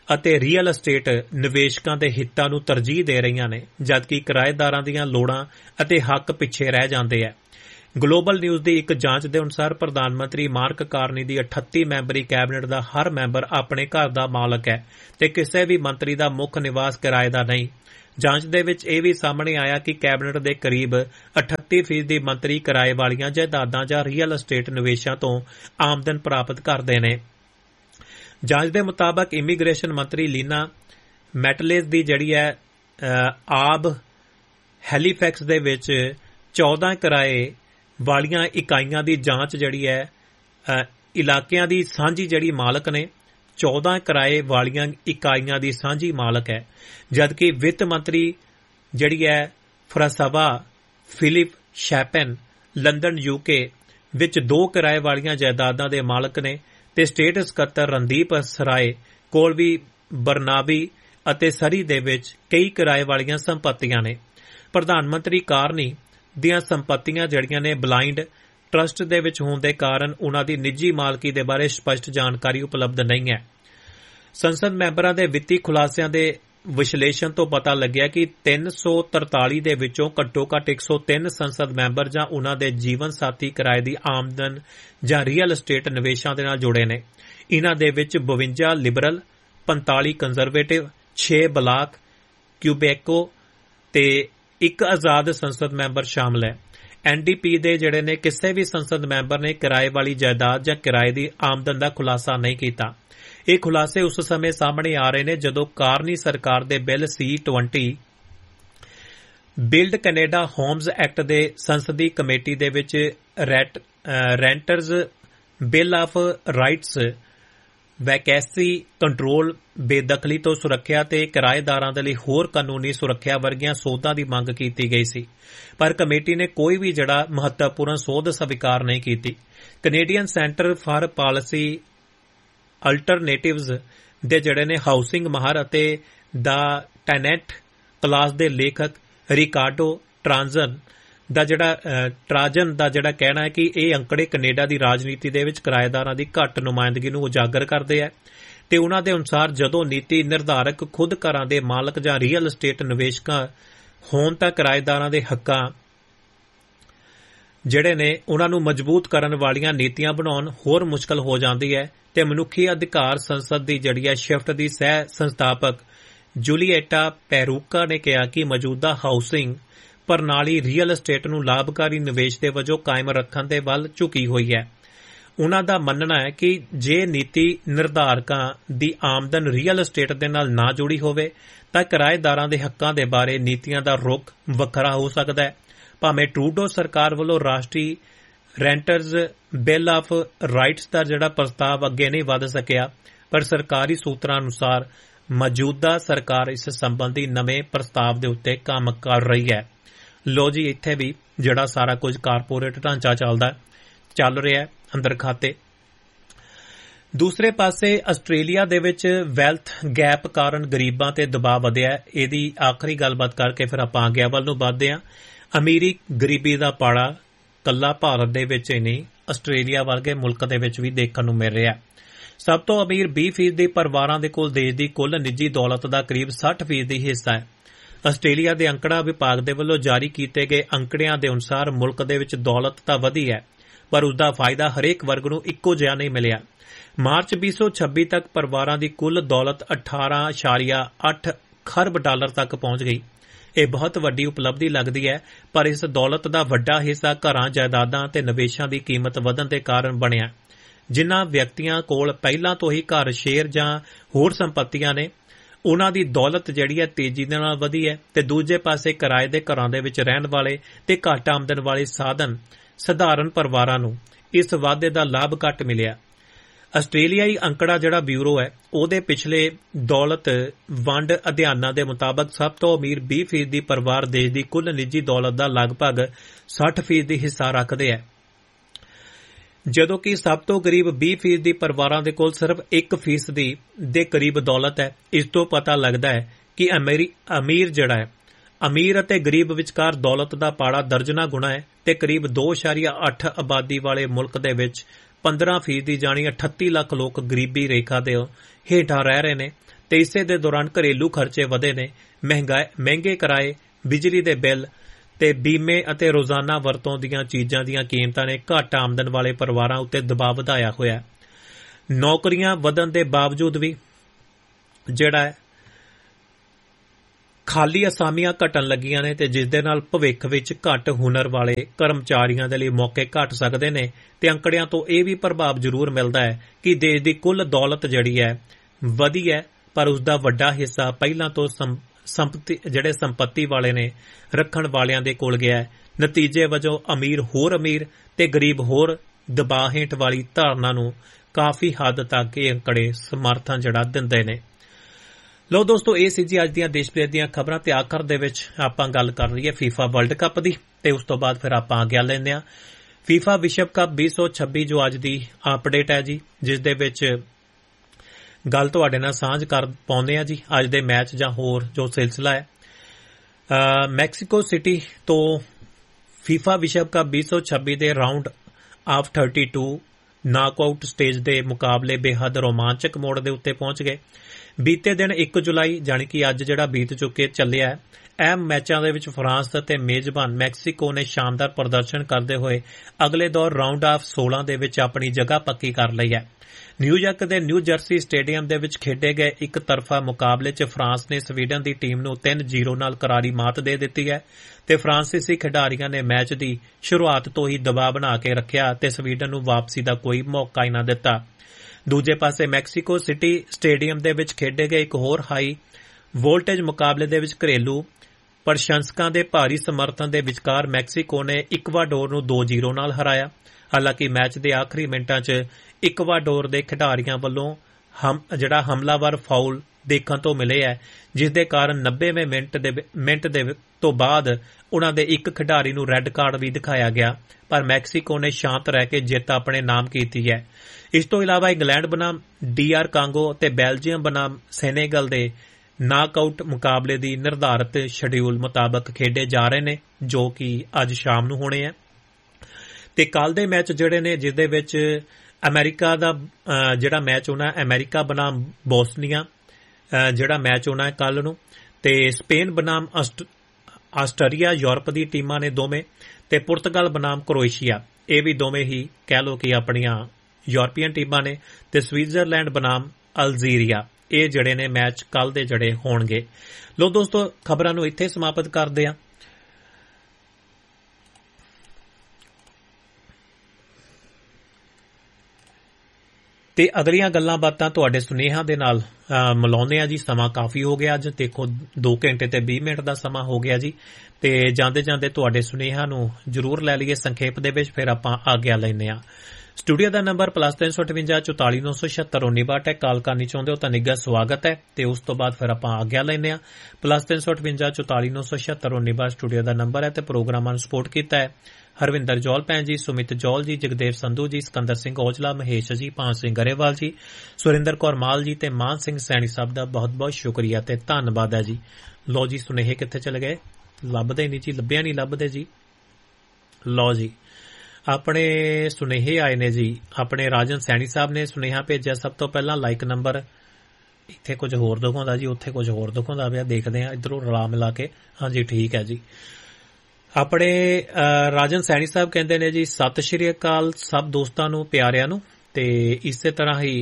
ਅਤੇ ਰੀਅਲ ਅਸਟੇਟ ਨਿਵੇਸ਼ਕਾਂ ਦੇ ਹਿੱਤਾਂ ਨੂੰ ਤਰਜੀਹ ਦੇ ਰਹੀਆਂ ਨੇ, ਜਦਕਿ ਕਿਰਾਏਦਾਰਾਂ ਦੀਆਂ ਲੋੜਾਂ ਅਤੇ ਹੱਕ ਪਿੱਛੇ ਰਹਿ ਜਾਂਦੇ ਹੈ। ਗਲੋਬਲ ਨਿਊਜ਼ ਦੀ ਇੱਕ ਜਾਂਚ ਦੇ ਅਨੁਸਾਰ ਪ੍ਰਧਾਨ ਮੰਤਰੀ ਮਾਰਕ ਕਾਰਨੀ ਦੀ 38 ਮੈਂਬਰੀ ਕੈਬਨਿਟ ਦਾ ਹਰ ਮੈਂਬਰ ਆਪਣੇ ਘਰ ਦਾ ਮਾਲਕ ਹੈ ਤੇ ਕਿਸੇ ਵੀ ਮੰਤਰੀ ਦਾ ਮੁੱਖ ਨਿਵਾਸ ਕਿਰਾਏ ਦਾ ਨਹੀਂ। ਜਾਂਚ ਦੇ ਵਿੱਚ ਇਹ ਵੀ ਸਾਹਮਣੇ ਆਇਆ ਕਿ ਕੈਬਨਿਟ ਦੇ ਕਰੀਬ 38% ਮੰਤਰੀ ਕਿਰਾਏ ਵਾਲੀਆਂ ਜਾਇਦਾਦਾਂ ਜਾਂ ਰੀਅਲ ਅਸਟੇਟ ਨਿਵੇਸ਼ਾਂ ਤੋਂ ਆਮਦਨ ਪ੍ਰਾਪਤ ਕਰਦੇ ਨੇ। ਜਾਂਚ ਦੇ ਮੁਤਾਬਕ ਇਮੀਗ੍ਰੇਸ਼ਨ ਮੰਤਰੀ ਲੀਨਾ ਮੈਟਲੇਸ ਦੀ ਜਿਹੜੀ ਹੈ ਆਬ ਹੈਲੀਫੈਕਸ ਦੇ ਵਿੱਚ 14 ਕਿਰਾਏ ਵਾਲੀਆਂ ਇਕਾਈਆਂ ਦੀ ਜਾਂਚ ਜਿਹੜੀ ਹੈ ਇਲਾਕਿਆਂ ਦੀ ਸਾਂਝੀ ਜਿਹੜੀ ਮਾਲਕ ਨੇ 14 ਕਿਰਾਏ ਵਾਲੀਆਂ ਇਕਾਈਆਂ ਦੀ ਸਾਂਝੀ ਮਾਲਕ ਹੈ, ਜਦਕਿ ਵਿੱਤ ਮੰਤਰੀ ਜਿਹੜੀ ਹੈ ਫਰਾਂਸਵਾ ਫਿਲਿਪ ਸ਼ੈਪਨ ਲੰਡਨ UK ਵਿੱਚ 2 ਕਿਰਾਏ ਵਾਲੀਆਂ ਜਾਇਦਾਦਾਂ ਦੇ ਮਾਲਕ ਨੇ ਤੇ ਸਟੇਟ ਸਕੱਤਰ ਰਣਦੀਪ ਸਰਾਏ ਕੋਲ ਵੀ ਬਰਨਾਬੀ ਅਤੇ ਸਰੀ ਦੇ ਵਿੱਚ ਕਈ ਕਿਰਾਏ ਵਾਲੀਆਂ ਸੰਪਤੀਆਂ ਨੇ। ਪ੍ਰਧਾਨ ਮੰਤਰੀ ਕਾਰਨੀ ਦੀਆਂ ਸੰਪਤੀਆਂ ਜਿਹੜੀਆਂ ਨੇ ਬਲਾਈਂਡ ਟਰਸਟ ਦੇ ਵਿੱਚ ਹੋਣ ਦੇ ਕਾਰਨ ਉਨ੍ਹਾਂ ਦੀ ਨਿੱਜੀ ਮਾਲਕੀ ਦੇ ਬਾਰੇ ਸਪਸ਼ਟ ਜਾਣਕਾਰੀ ਉਪਲਬਧ ਨਹੀਂ ਹੈ। ਸੰਸਦ ਮੈਂਬਰਾਂ ਦੇ ਵਿੱਤੀ ਖੁਲਾਸਿਆਂ ਦੇ ਵਿਸ਼ਲੇਸ਼ਣ ਤੋਂ ਪਤਾ ਲੱਗਿਆ ਕਿ 343 ਦੇ ਵਿੱਚੋਂ ਘੱਟੋ-ਘੱਟ 103 ਸੰਸਦ ਮੈਂਬਰ ਜਾਂ ਉਨ੍ਹਾਂ ਦੇ ਜੀਵਨ ਸਾਥੀ ਕਿਰਾਏ ਦੀ ਆਮਦਨ ਜਾਂ ਰੀਅਲ ਅਸਟੇਟ ਨਿਵੇਸ਼ਾਂ ਦੇ ਨਾਲ ਜੁੜੇ ਨੇ। ਇਨ੍ਹਾਂ ਦੇ ਵਿੱਚ 52 ਲਿਬਰਲ, 45 ਕੰਜ਼ਰਵੇਟਿਵ, 6 ਬਲਾਕ ਕਿਊਬੈਕੋ ਤੇ ਇੱਕ ਆਜ਼ਾਦ ਸੰਸਦ ਮੈਂਬਰ ਸ਼ਾਮਲ ਹੈ। NDP ਦੇ ਜਿਹੜੇ ਨੇ ਕਿਸੇ ਵੀ ਸੰਸਦ ਮੈਂਬਰ ਨੇ ਕਿਰਾਏ ਵਾਲੀ ਜਾਇਦਾਦ ਜਾਂ ਕਿਰਾਏ ਦੀ ਆਮਦਨ ਦਾ ਖੁਲਾਸਾ ਨਹੀਂ ਕੀਤਾ। ਇਹ ਖੁਲਾਸੇ ਉਸ ਸਮੇਂ ਸਾਹਮਣੇ ਆ ਰਹੇ ਨੇ ਜਦੋਂ ਕਾਰਨੀ ਸਰਕਾਰ ਦੇ bill C-20 build Canada homes act ਦੇ ਸੰਸਦੀ ਕਮੇਟੀ ਦੇ ਵਿੱਚ ਰੈਂਟਰਜ਼ bill of rights vacancy control, ਬੇਦਖਲੀ ਤੋਂ ਸੁਰੱਖਿਆ ਤੇ ਕਿਰਾਏਦਾਰਾਂ ਦੇ ਲਈ ਹੋਰ ਕਾਨੂੰਨੀ ਸੁਰੱਖਿਆ ਵਰਗੀਆਂ ਸੋਧਾਂ ਦੀ ਮੰਗ ਕੀਤੀ ਗਈ ਸੀ, ਪਰ ਕਮੇਟੀ ਨੇ ਕੋਈ ਵੀ ਜਿਹੜਾ ਮਹੱਤਵਪੂਰਨ ਸੋਧ ਸਵੀਕਾਰ ਨਹੀਂ ਕੀਤੀ। ਕੈਨੇਡੀਅਨ ਸੈਂਟਰ ਫਾਰ ਪਾਲਿਸੀ ਅਲਟਰਨੇਟਿਵਜ਼ ਦੇ ਜਿਹੜੇ ਨੇ ਹਾਊਸਿੰਗ ਮਾਹਰ ਅਤੇ ਦਾ ਟੈਨੈਂਟ ਕਲਾਸ ਦੇ ਲੇਖਕ ਰਿਕਾਰਡੋ ਟਰਾਂਜਨ ਦਾ ਜਿਹੜਾ ਕਹਿਣਾ ਹੈ ਕਿ ਇਹ ਅੰਕੜੇ ਕੈਨੇਡਾ ਦੀ ਰਾਜਨੀਤੀ ਦੇ ਵਿੱਚ ਕਿਰਾਏਦਾਰਾਂ ਦੀ ਘੱਟ ਨੁਮਾਇੰਦਗੀ ਨੂੰ ਉਜਾਗਰ ਕਰਦੇ ਹੈ ਤੇ ਉਨ੍ਹਾਂ ਦੇ ਅਨੁਸਾਰ ਜਦੋਂ ਨੀਤੀ ਨਿਰਧਾਰਕ ਖੁਦ ਘਰਾਂ ਦੇ ਮਾਲਕ ਜਾਂ ਰੀਅਲ ਅਸਟੇਟ ਨਿਵੇਸ਼ਕਾਂ ਹੋਣ ਤਾਂ ਕਿਰਾਏਦਾਰਾਂ ਦੇ ਹੱਕਾਂ ਜਿਹੜੇ ਨੇ ਉਨ੍ਹਾਂ ਨੂੰ ਮਜ਼ਬੂਤ ਕਰਨ ਵਾਲੀਆਂ ਨੀਤੀਆਂ ਬਣਾਉਣ ਹੋਰ ਮੁਸ਼ਕਲ ਹੋ ਜਾਂਦੀ ਹੈ ਤੇ ਮਨੁੱਖੀ ਅਧਿਕਾਰ ਸੰਸਦ ਦੀ ਜਿਹੜੀ ਹੈ ਸ਼ਿਫਟ ਦੀ ਸਹਿ ਸੰਸਥਾਪਕ ਜੂਲੀਏਟਾ ਪੈਰੂਕਾ ਨੇ ਕਿਹਾ ਕਿ ਮੌਜੂਦਾ ਹਾਊਸਿੰਗ ਪ੍ਰਣਾਲੀ ਰੀਅਲ ਅਸਟੇਟ ਨੂੰ ਲਾਭਕਾਰੀ ਨਿਵੇਸ਼ ਦੇ ਵਜੋਂ ਕਾਇਮ ਰੱਖਣ ਦੇ ਵੱਲ ਝੁਕੀ ਹੋਈ ਹੈ। ਉਨ੍ਹਾਂ ਦਾ ਮੰਨਣਾ ਹੈ ਕਿ ਜੇ ਨੀਤੀ ਨਿਰਧਾਰਕਾਂ ਦੀ ਆਮਦਨ ਰੀਅਲ ਅਸਟੇਟ ਦੇ ਨਾਲ ਨਾ ਜੁੜੀ ਹੋਵੇ ਤਾਂ ਕਿਰਾਏਦਾਰਾਂ ਦੇ ਹੱਕਾਂ ਦੇ ਬਾਰੇ ਨੀਤੀਆਂ ਦਾ ਰੁਖ ਵੱਖਰਾ ਹੋ ਸਕਦਾ ਹੈ। ਭਾਵੇਂ ਟਰੂਡੋ ਸਰਕਾਰ ਵੱਲੋਂ ਰਾਸ਼ਟਰੀ ਰੈਂਟਰਜ਼ ਬਿੱਲ ਆਫ ਰਾਈਟਸ ਦਾ ਜਿਹੜਾ ਪ੍ਰਸਤਾਵ ਅੱਗੇ ਨਹੀਂ ਵਧ ਸਕਿਆ, ਪਰ ਸਰਕਾਰੀ ਸੂਤਰਾਂ ਅਨੁਸਾਰ ਮੌਜੂਦਾ ਸਰਕਾਰ ਇਸ ਸੰਬੰਧੀ ਨਵੇਂ ਪ੍ਰਸਤਾਵ ਦੇ ਉੱਤੇ ਕੰਮ ਕਰ ਰਹੀ ਹੈ। ਲੋ ਜੀ, ਇੱਥੇ ਵੀ ਜਿਹੜਾ ਸਾਰਾ ਕੁਝ ਕਾਰਪੋਰੇਟ ਢਾਂਚਾ ਚੱਲ ਰਿਹਾ ਹੈ ਅੰਦਰ ਖਾਤੇ। ਦੂਸਰੇ ਪਾਸੇ ਆਸਟ੍ਰੇਲੀਆ ਦੇ ਵਿੱਚ ਵੈਲਥ ਗੈਪ ਕਾਰਨ ਗਰੀਬਾਂ ਤੇ ਦਬਾਅ ਵਧਿਆ ਹੈ। ਇਹਦੀ ਆਖਰੀ ਗੱਲਬਾਤ ਕਰਕੇ ਫਿਰ ਆਪਾਂ ਅੱਗੇ ਵੱਲ ਨੂੰ ਵਧਦੇ ਹਾਂ। ਅਮੀਰੀ ਗਰੀਬੀ ਦਾ ਪਾੜਾ ਕੱਲਾ ਭਾਰਤ ਦੇ ਵਿੱਚ ਹੀ ਨਹੀਂ, ਆਸਟ੍ਰੇਲੀਆ ਵਰਗੇ ਮੁਲਕ ਦੇ ਵਿੱਚ ਵੀ ਦੇਖਣ ਨੂੰ ਮਿਲ ਰਿਹਾ ਹੈ। ਸਭ ਤੋਂ ਅਮੀਰ 20% ਪਰਿਵਾਰਾਂ ਦੇ ਕੋਲ ਦੇਸ਼ ਦੀ ਕੁੱਲ ਨਿੱਜੀ ਦੌਲਤ ਦਾ ਕਰੀਬ 60% ਹਿੱਸਾ ਹੈ। ਆਸਟ੍ਰੇਲੀਆ ਦੇ ਅੰਕੜਾ ਵਿਭਾਗ ਦੇ ਵੱਲੋਂ ਜਾਰੀ ਕੀਤੇ ਗਏ ਅੰਕੜਿਆਂ ਦੇ ਅਨੁਸਾਰ ਮੁਲਕ ਦੇ ਵਿੱਚ ਦੌਲਤ ਤਾਂ ਵਧੀ ਹੈ, ਪਰ ਉਸ ਦਾ ਫਾਇਦਾ ਹਰੇਕ ਵਰਗ ਨੂੰ ਇੱਕੋ ਜਿਹਾ ਨਹੀਂ ਮਿਲਿਆ। ਮਾਰਚ 2026 ਤੱਕ ਪਰਿਵਾਰਾਂ ਦੀ ਕੁੱਲ ਦੌਲਤ 18.8 ਖਰਬ ਡਾਲਰ ਤੱਕ ਪਹੁੰਚ ਗਈ। ਇਹ ਬਹੁਤ ਵੱਡੀ ਉਪਲਬਧੀ ਲੱਗਦੀ ਹੈ, ਪਰ ਇਸ ਦੌਲਤ ਦਾ ਵੱਡਾ ਹਿੱਸਾ ਘਰਾਂ, ਜਾਇਦਾਦਾਂ ਤੇ ਨਿਵੇਸ਼ਾਂ ਦੀ ਕੀਮਤ ਵਧਣ ਦੇ ਕਾਰਨ ਬਣਿਆ। ਜਿਨ੍ਹਾਂ ਵਿਅਕਤੀਆਂ ਕੋਲ ਪਹਿਲਾਂ ਤੋਂ ਹੀ ਘਰ, ਸ਼ੇਅਰ ਜਾਂ ਹੋਰ ਸੰਪਤੀਆਂ ਨੇ, ਉਨ੍ਹਾਂ ਦੀ ਦੌਲਤ ਜਿਹੜੀ ਹੈ ਤੇਜ਼ੀ ਦੇ ਨਾਲ ਵਧੀ ਹੈ ਤੇ ਦੂਜੇ ਪਾਸੇ ਕਿਰਾਏ ਦੇ ਘਰਾਂ ਦੇ ਵਿੱਚ ਰਹਿਣ ਵਾਲੇ ਤੇ ਘੱਟ ਆਮਦਨ ਵਾਲੇ ਸਧਾਰਨ ਪਰਿਵਾਰਾਂ ਨੂੰ ਇਸ ਵਾਧੇ ਦਾ ਲਾਭ ਘੱਟ ਮਿਲਿਆ। ਆਸਟ੍ਰੇਲੀਆਈ ਅੰਕੜਾ ਜਿਹੜਾ ਬਿਊਰੋ ਹੈ ਉਹਦੇ ਪਿਛਲੇ ਦੌਲਤ ਵੰਡ ਅਧਿਐਨਾਂ ਦੇ ਮੁਤਾਬਕ ਸਭ ਤੋਂ ਅਮੀਰ 20% ਪਰਿਵਾਰ ਦੇਸ਼ ਦੀ ਕੁੱਲ ਨਿੱਜੀ ਦੌਲਤ ਦਾ ਲਗਭਗ 60% ਹਿੱਸਾ ਰੱਖਦੇ ਹੈ, ਜਦੋਂ ਕਿ ਸਭ ਤੋਂ ਗਰੀਬ 20% ਪਰਿਵਾਰਾਂ ਦੇ ਕੋਲ ਸਿਰਫ 1% ਦੇ ਕਰੀਬ ਦੌਲਤ ਹੈ। ਇਸ ਤੋਂ ਪਤਾ ਲੱਗਦਾ ਹੈ ਕਿ ਅਮੀਰ ਅਤੇ ਗਰੀਬ ਵਿਚਕਾਰ ਦੌਲਤ ਦਾ ਪਾੜਾ ਦਰਜਨਾ ਗੁਣਾ ਹੈ ਤੇ ਕਰੀਬ 2.8 ਆਬਾਦੀ ਵਾਲੇ ਮੁਲਕ ਦੇ ਵਿੱਚ 15% ਜਾਣੀ 38 ਲੱਖ ਲੋਕ ਗਰੀਬੀ ਰੇਖਾ ਦੇ ਹੇਠਾਂ ਰਹਿ ਰਹੇ ਨੇ ਤੇ ਇਸੇ ਦੇ ਦੌਰਾਨ ਘਰੇਲੂ ਖਰਚੇ ਵਧੇ ਨੇ। ਮਹਿੰਗੇ ਕਿਰਾਏ, ਬਿਜਲੀ ਦੇ ਬਿੱਲ ਤੇ ਬੀਮੇ ਅਤੇ ਰੋਜ਼ਾਨਾ ਵਰਤੋਂ ਦੀਆਂ ਚੀਜ਼ਾਂ ਦੀਆਂ ਕੀਮਤਾਂ ਨੇ ਘੱਟ ਆਮਦਨ ਵਾਲੇ ਪਰਿਵਾਰਾਂ ਉੱਤੇ ਦਬਾਅ ਵਧਾਇਆ ਹੋਇਆ। ਨੌਕਰੀਆਂ ਵਧਣ ਦੇ ਬਾਵਜੂਦ ਵੀ ਜਿਹੜਾ ਹੈ ਖਾਲੀ ਅਸਾਮੀਆਂ ਘਟਣ ਲੱਗੀਆਂ ਨੇ ਤੇ ਜਿਸ ਦੇ ਨਾਲ ਭਵਿੱਖ ਵਿੱਚ ਘੱਟ ਹੁਨਰ ਵਾਲੇ ਕਰਮਚਾਰੀਆਂ ਦੇ ਲਈ ਮੌਕੇ ਘਟ ਸਕਦੇ ਨੇ। ਤੇ ਅੰਕੜਿਆਂ ਤੋਂ ਇਹ ਵੀ ਪ੍ਰਭਾਵ ਜ਼ਰੂਰ ਮਿਲਦਾ ਹੈ ਕਿ ਦੇਸ਼ ਦੀ ਕੁੱਲ ਦੌਲਤ ਜਿਹੜੀ ਹੈ ਵਧੀ ਹੈ, ਪਰ ਉਸ ਦਾ ਵੱਡਾ ਹਿੱਸਾ ਪਹਿਲਾਂ ਤੋਂ ਸੰਪੱਤੀ ਵਾਲੇ ਨੇ ਰੱਖਣ ਵਾਲਿਆਂ ਦੇ ਕੋਲ ਗਿਆ ਹੈ। ਨਤੀਜੇ ਵਜੋਂ ਅਮੀਰ ਹੋਰ ਅਮੀਰ ਤੇ ਗਰੀਬ ਹੋਰ ਦਬਾਅ ਹੇਠ ਵਾਲੀ ਧਾਰਨਾ ਨੂੰ ਕਾਫੀ ਹੱਦ ਤੱਕ ਇਹ ਅੰਕੜੇ ਸਮਰਥਨ ਜਿਹੜਾ ਦਿੰਦੇ ਨੇ। ਲੋ ਦੋਸਤੋ, ਇਹ ਸੀ ਜੀ ਅੱਜ ਦੀਆਂ ਦੇਸ਼ ਵਿਦੇਸ਼ ਦੀਆਂ ਖਬਰਾਂ ਤੇ ਆਖਰ ਦੇ ਵਿੱਚ ਆਪਾਂ ਗੱਲ ਕਰ ਰਹੀ ਹੈ ਫੀਫਾ ਵਰਲਡ ਕੱਪ ਦੀ ਤੇ ਉਸ ਤੋਂ ਬਾਅਦ ਫਿਰ ਆਪਾਂ ਅੱਗੇ ਲੈਂਦੇ ਹਾਂ ਫੀਫਾ ਵਿਸ਼ਵ ਕੱਪ 2026 ਜੋ ਅੱਜ ਦੀ ਅਪਡੇਟ ਹੈ ਜੀ, ਜਿਸ ਦੇ ਵਿੱਚ ਗੱਲ ਤੁਹਾਡੇ ਨਾਲ ਸਾਂਝ ਕਰ ਪਾਉਂਦੇ ਆ ਜੀ ਅੱਜ ਦੇ ਮੈਚ ਜਾਂ ਹੋਰ ਜੋ ਸਿਲਸਿਲਾ ਹੈ। ਮੈਕਸੀਕੋ ਸਿਟੀ ਤੋਂ ਫੀਫਾ ਵਿਸ਼ਵ ਕੱਪ 2026 ਦੇ ਰਾਊਂਡ ਆਫ 32 ਨਾਕਆਊਟ ਸਟੇਜ ਦੇ ਮੁਕਾਬਲੇ ਬੇਹੱਦ ਰੋਮਾਂਚਕ ਮੋੜ ਦੇ ਉੱਤੇ ਪਹੁੰਚ ਗਏ। ਬੀਤੇ ਦਿਨ 1 ਜੁਲਾਈ ਜਾਣੀ ਕਿ ਅੱਜ ਜਿਹੜਾ ਬੀਤ ਚੁੱਕੇ ਚੱਲਿਆ ਹੈ, ਅਹਿਮ ਮੈਚਾਂ ਦੇ ਵਿੱਚ ਫਰਾਂਸ ਅਤੇ ਮੇਜ਼ਬਾਨ ਮੈਕਸੀਕੋ ਨੇ ਸ਼ਾਨਦਾਰ ਪ੍ਰਦਰਸ਼ਨ ਕਰਦੇ ਹੋਏ ਅਗਲੇ ਦੌਰ ਰਾਊਂਡ ਆਫ 16 ਦੇ ਵਿੱਚ ਆਪਣੀ ਜਗ੍ਹਾ ਪੱਕੀ ਕਰ ਲਈ ਹੈ। ਨਿਊਯਾਰਕ ਦੇ ਨਿਊ ਜਰਸੀ ਸਟੇਡੀਅਮ ਦੇ ਵਿੱਚ ਖੇਡੇ ਗਏ ਇੱਕ ਤਰਫਾ ਮੁਕਾਬਲੇ 'ਚ ਫਰਾਂਸ ਨੇ ਸਵੀਡਨ ਦੀ ਟੀਮ ਨੂੰ 3-0 ਨਾਲ ਕਰਾਰੀ ਮਾਤ ਦੇ ਦਿੱਤੀ ਹੈ ਤੇ ਫਰਾਂਸੀਸੀ ਖਿਡਾਰੀਆਂ ਨੇ ਮੈਚ ਦੀ ਸ਼ੁਰੂਆਤ ਤੋਂ ਹੀ ਦਬਾਅ ਬਣਾ ਕੇ ਰੱਖਿਆ ਤੇ ਸਵੀਡਨ ਨੂੰ ਵਾਪਸੀ ਦਾ ਕੋਈ ਮੌਕਾ ਹੀ ਨਾ ਦਿੱਤਾ। ਦੂਜੇ ਪਾਸੇ ਮੈਕਸੀਕੋ ਸਿਟੀ ਸਟੇਡੀਅਮ ਦੇ ਵਿੱਚ ਖੇਡੇ ਗਏ ਇੱਕ ਹੋਰ ਹਾਈ ਵੋਲਟੇਜ ਮੁਕਾਬਲੇ ਦੇ ਵਿੱਚ ਘਰੇਲੂ ਪ੍ਰਸ਼ੰਸਕਾਂ ਦੇ ਭਾਰੀ ਸਮਰਥਨ ਦੇ ਵਿਚਕਾਰ ਮੈਕਸੀਕੋ ਨੇ ਇਕਵਾਡੋਰ ਨੂੰ 2-0 ਨਾਲ ਹਰਾਇਆ। ਹਾਲਾਂਕਿ ਮੈਚ ਦੇ ਆਖਰੀ ਮਿੰਟਾਂ 'ਚ ਇਕਵਾਡੋਰ ਦੇ ਖਿਡਾਰੀਆਂ ਵੱਲੋਂ ਜਿਹੜਾ ਹਮਲਾਵਰ ਫਾਉਲ ਦੇਖਣ ਤੋਂ ਮਿਲੇ ਹੈ, ਜਿਸ ਦੇ ਕਾਰਨ 90ਵੇਂ ਮਿੰਟ ਦੇ ਤੋਂ ਬਾਅਦ ਉਨ੍ਹਾਂ ਦੇ ਇੱਕ ਖਿਡਾਰੀ ਨੂੰ ਰੈੱਡ ਕਾਰਡ ਵੀ ਦਿਖਾਇਆ ਗਿਆ, ਪਰ ਮੈਕਸੀਕੋ ਨੇ ਸ਼ਾਂਤ ਰਹਿ ਕੇ ਜਿੱਤ ਆਪਣੇ ਨਾਮ ਕੀਤੀ ਹੈ। ਇਸ ਤੋਂ ਇਲਾਵਾ ਇੰਗਲੈਂਡ ਬਨਾਮ DR ਕਾਂਗੋ ਅਤੇ ਬੈਲਜੀਅਮ ਬਨਾਮ ਸੈਨੇਗਲ ਦੇ ਨਾਕਆਊਟ ਮੁਕਾਬਲੇ ਦੀ ਨਿਰਧਾਰਤ ਸ਼ਡਿਊਲ ਮੁਤਾਬਕ ਖੇਡੇ ਜਾ ਰਹੇ ਨੇ, ਜੋ ਕਿ ਅੱਜ ਸ਼ਾਮ ਨੂੰ ਹੋਣੇ ਹੈ। ਤੇ ਕੱਲ ਦੇ ਮੈਚ ਜਿਹੜੇ ਨੇ, ਜਿਸ ਦੇ ਵਿੱਚ ਅਮਰੀਕਾ ਦਾ ਜਿਹੜਾ ਮੈਚ ਹੋਣਾ ਅਮਰੀਕਾ ਬਨਾਮ ਬੋਸਨੀਆ ਜਿਹੜਾ ਮੈਚ ਹੋਣਾ ਕੱਲ ਨੂੰ, ਤੇ ਸਪੇਨ ਬਨਾਮ ਆਸਟਰੀਆ ਯੂਰਪ ਦੀ ਟੀਮਾਂ ਨੇ ਦੋਵੇਂ, ਤੇ ਪੁਰਤਗਾਲ ਬਨਾਮ ਕਰੋਏਸ਼ੀਆ ਇਹ ਵੀ ਦੋਵੇਂ ਹੀ ਕਹਿ ਲਓ ਕਿ ਆਪਣੀਆਂ ਯੂਰਪੀਅਨ ਟੀਮਾਂ ਨੇ, ਤੇ ਸਵਿਟਜ਼ਰਲੈਂਡ ਬਨਾਮ ਅਲਜੀਰੀਆ ਇਹ ਜਿਹੜੇ ਨੇ ਮੈਚ ਕੱਲ ਦੇ ਜਿਹੜੇ ਹੋਣਗੇ। ਲੋ ਦੋਸਤੋ, ਖਬਰਾਂ ਨੂੰ ਇੱਥੇ ਸਮਾਪਤ ਕਰਦੇ ਹਾਂ। ਤੇ ਅਗਲੀਆਂ ਗੱਲਾਂ ਬਾਤਾਂ ਤੁਹਾਡੇ ਸੁਨੇਹਾਂ ਦੇ ਨਾਲ ਮਿਲਾਉਂਦੇ ਆ ਜੀ। ਸਮਾਂ ਕਾਫੀ ਹੋ ਗਿਆ, ਅੱਜ ਦੇਖੋ 2 ਘੰਟੇ ਤੇ 20 ਮਿੰਟ ਦਾ ਸਮਾਂ ਹੋ ਗਿਆ ਜੀ। ਤੇ ਜਾਂਦੇ ਜਾਂਦੇ ਤੁਹਾਡੇ ਸੁਨੇਹਾਂ ਨੂੰ ਜ਼ਰੂਰ ਲੈ ਲਈਏ ਸੰਖੇਪ ਦੇ ਵਿੱਚ, ਫਿਰ ਆਪਾਂ ਆਗਿਆ ਲੈਂਦੇ ਆ। ਸਟੂਡੀਓ ਦਾ ਨੰਬਰ +358 44 976 1962 ਹੈ। ਕਾਲ ਕਰਨੀ ਚਾਹੁੰਦੇ ਹੋ ਤਾਂ ਨਿੱਘਾ ਸਵਾਗਤ ਹੈ। ਤੇ ਉਸ ਤੋਂ ਬਾਅਦ ਫਿਰ ਆਪਾਂ ਆਗਿਆ ਲੈਂਦੇ ਆ। +358 44 976 1962 ਸਟੂਡੀਓ ਦਾ ਨੰਬਰ ਹੈ। ਤੇ ਪ੍ਰੋਗਰਾਮਾਂ ਨੂੰ ਸਪੋਰਟ ਕੀਤਾ ਹੈ ਹਰਵਿੰਦਰ ਜੌਲ ਭੈਣ ਜੀ, ਸੁਮਿਤ ਜੌਲ ਜੀ, ਜਗਦੇਵ ਸੰਧੂ ਜੀ, ਸਿਕੰਦਰ ਸਿੰਘ ਔਜਲਾ, ਮਹੇਸ਼ ਜੀ, ਪਾਨ ਸਿੰਘ ਗਰੇਵਾਲ ਜੀ, ਸੁਰਿੰਦਰ ਕੌਰ ਮਾਲ ਜੀ ਤੇ ਮਾਨ ਸਿੰਘ ਸੈਣੀ ਸਾਹਿਬ ਦਾ ਬਹੁਤ ਬਹੁਤ ਸ਼ੁਕਰੀਆ ਤੇ ਧੰਨਵਾਦ ਹੈ ਜੀ। ਲਓ ਜੀ, ਸੁਨੇਹੇ ਕਿੱਥੇ ਚਲੇ ਗਏ? ਲੱਭਦੇ ਨਹੀਂ ਜੀ, ਲੱਭਿਆ ਨਹੀਂ ਲੱਭਦੇ ਜੀ। ਲਓ ਜੀ, ਆਪਣੇ ਸੁਨੇਹੇ ਆਏ ਨੇ ਜੀ। ਆਪਣੇ ਰਾਜਨ ਸੈਣੀ ਸਾਹਿਬ ਨੇ ਸੁਨੇਹਾ ਭੇਜਿਆ। ਸਭ ਤੋਂ ਪਹਿਲਾਂ ਲਾਈਕ ਨੰਬਰ ਇੱਥੇ ਕੁਝ ਹੋਰ ਦਿਖਾਉਂਦਾ ਜੀ, ਉੱਥੇ ਕੁਝ ਹੋਰ ਦਿਖਾਉਂਦਾ ਪਿਆ। ਦੇਖਦੇ ਹਾਂ ਇੱਧਰੋਂ ਰਲਾ ਮਿਲਾ ਕੇ। ਹਾਂਜੀ, ਠੀਕ ਹੈ ਜੀ। ਆਪਣੇ ਰਾਜਨ ਸੈਣੀ ਸਾਹਿਬ ਕਹਿੰਦੇ ਨੇ ਜੀ, ਸਤਿ ਸ਼੍ਰੀ ਅਕਾਲ ਸਭ ਦੋਸਤਾਂ ਨੂੰ, ਪਿਆਰਿਆਂ ਨੂੰ। ਤੇ ਇਸੇ ਤਰ੍ਹਾਂ ਹੀ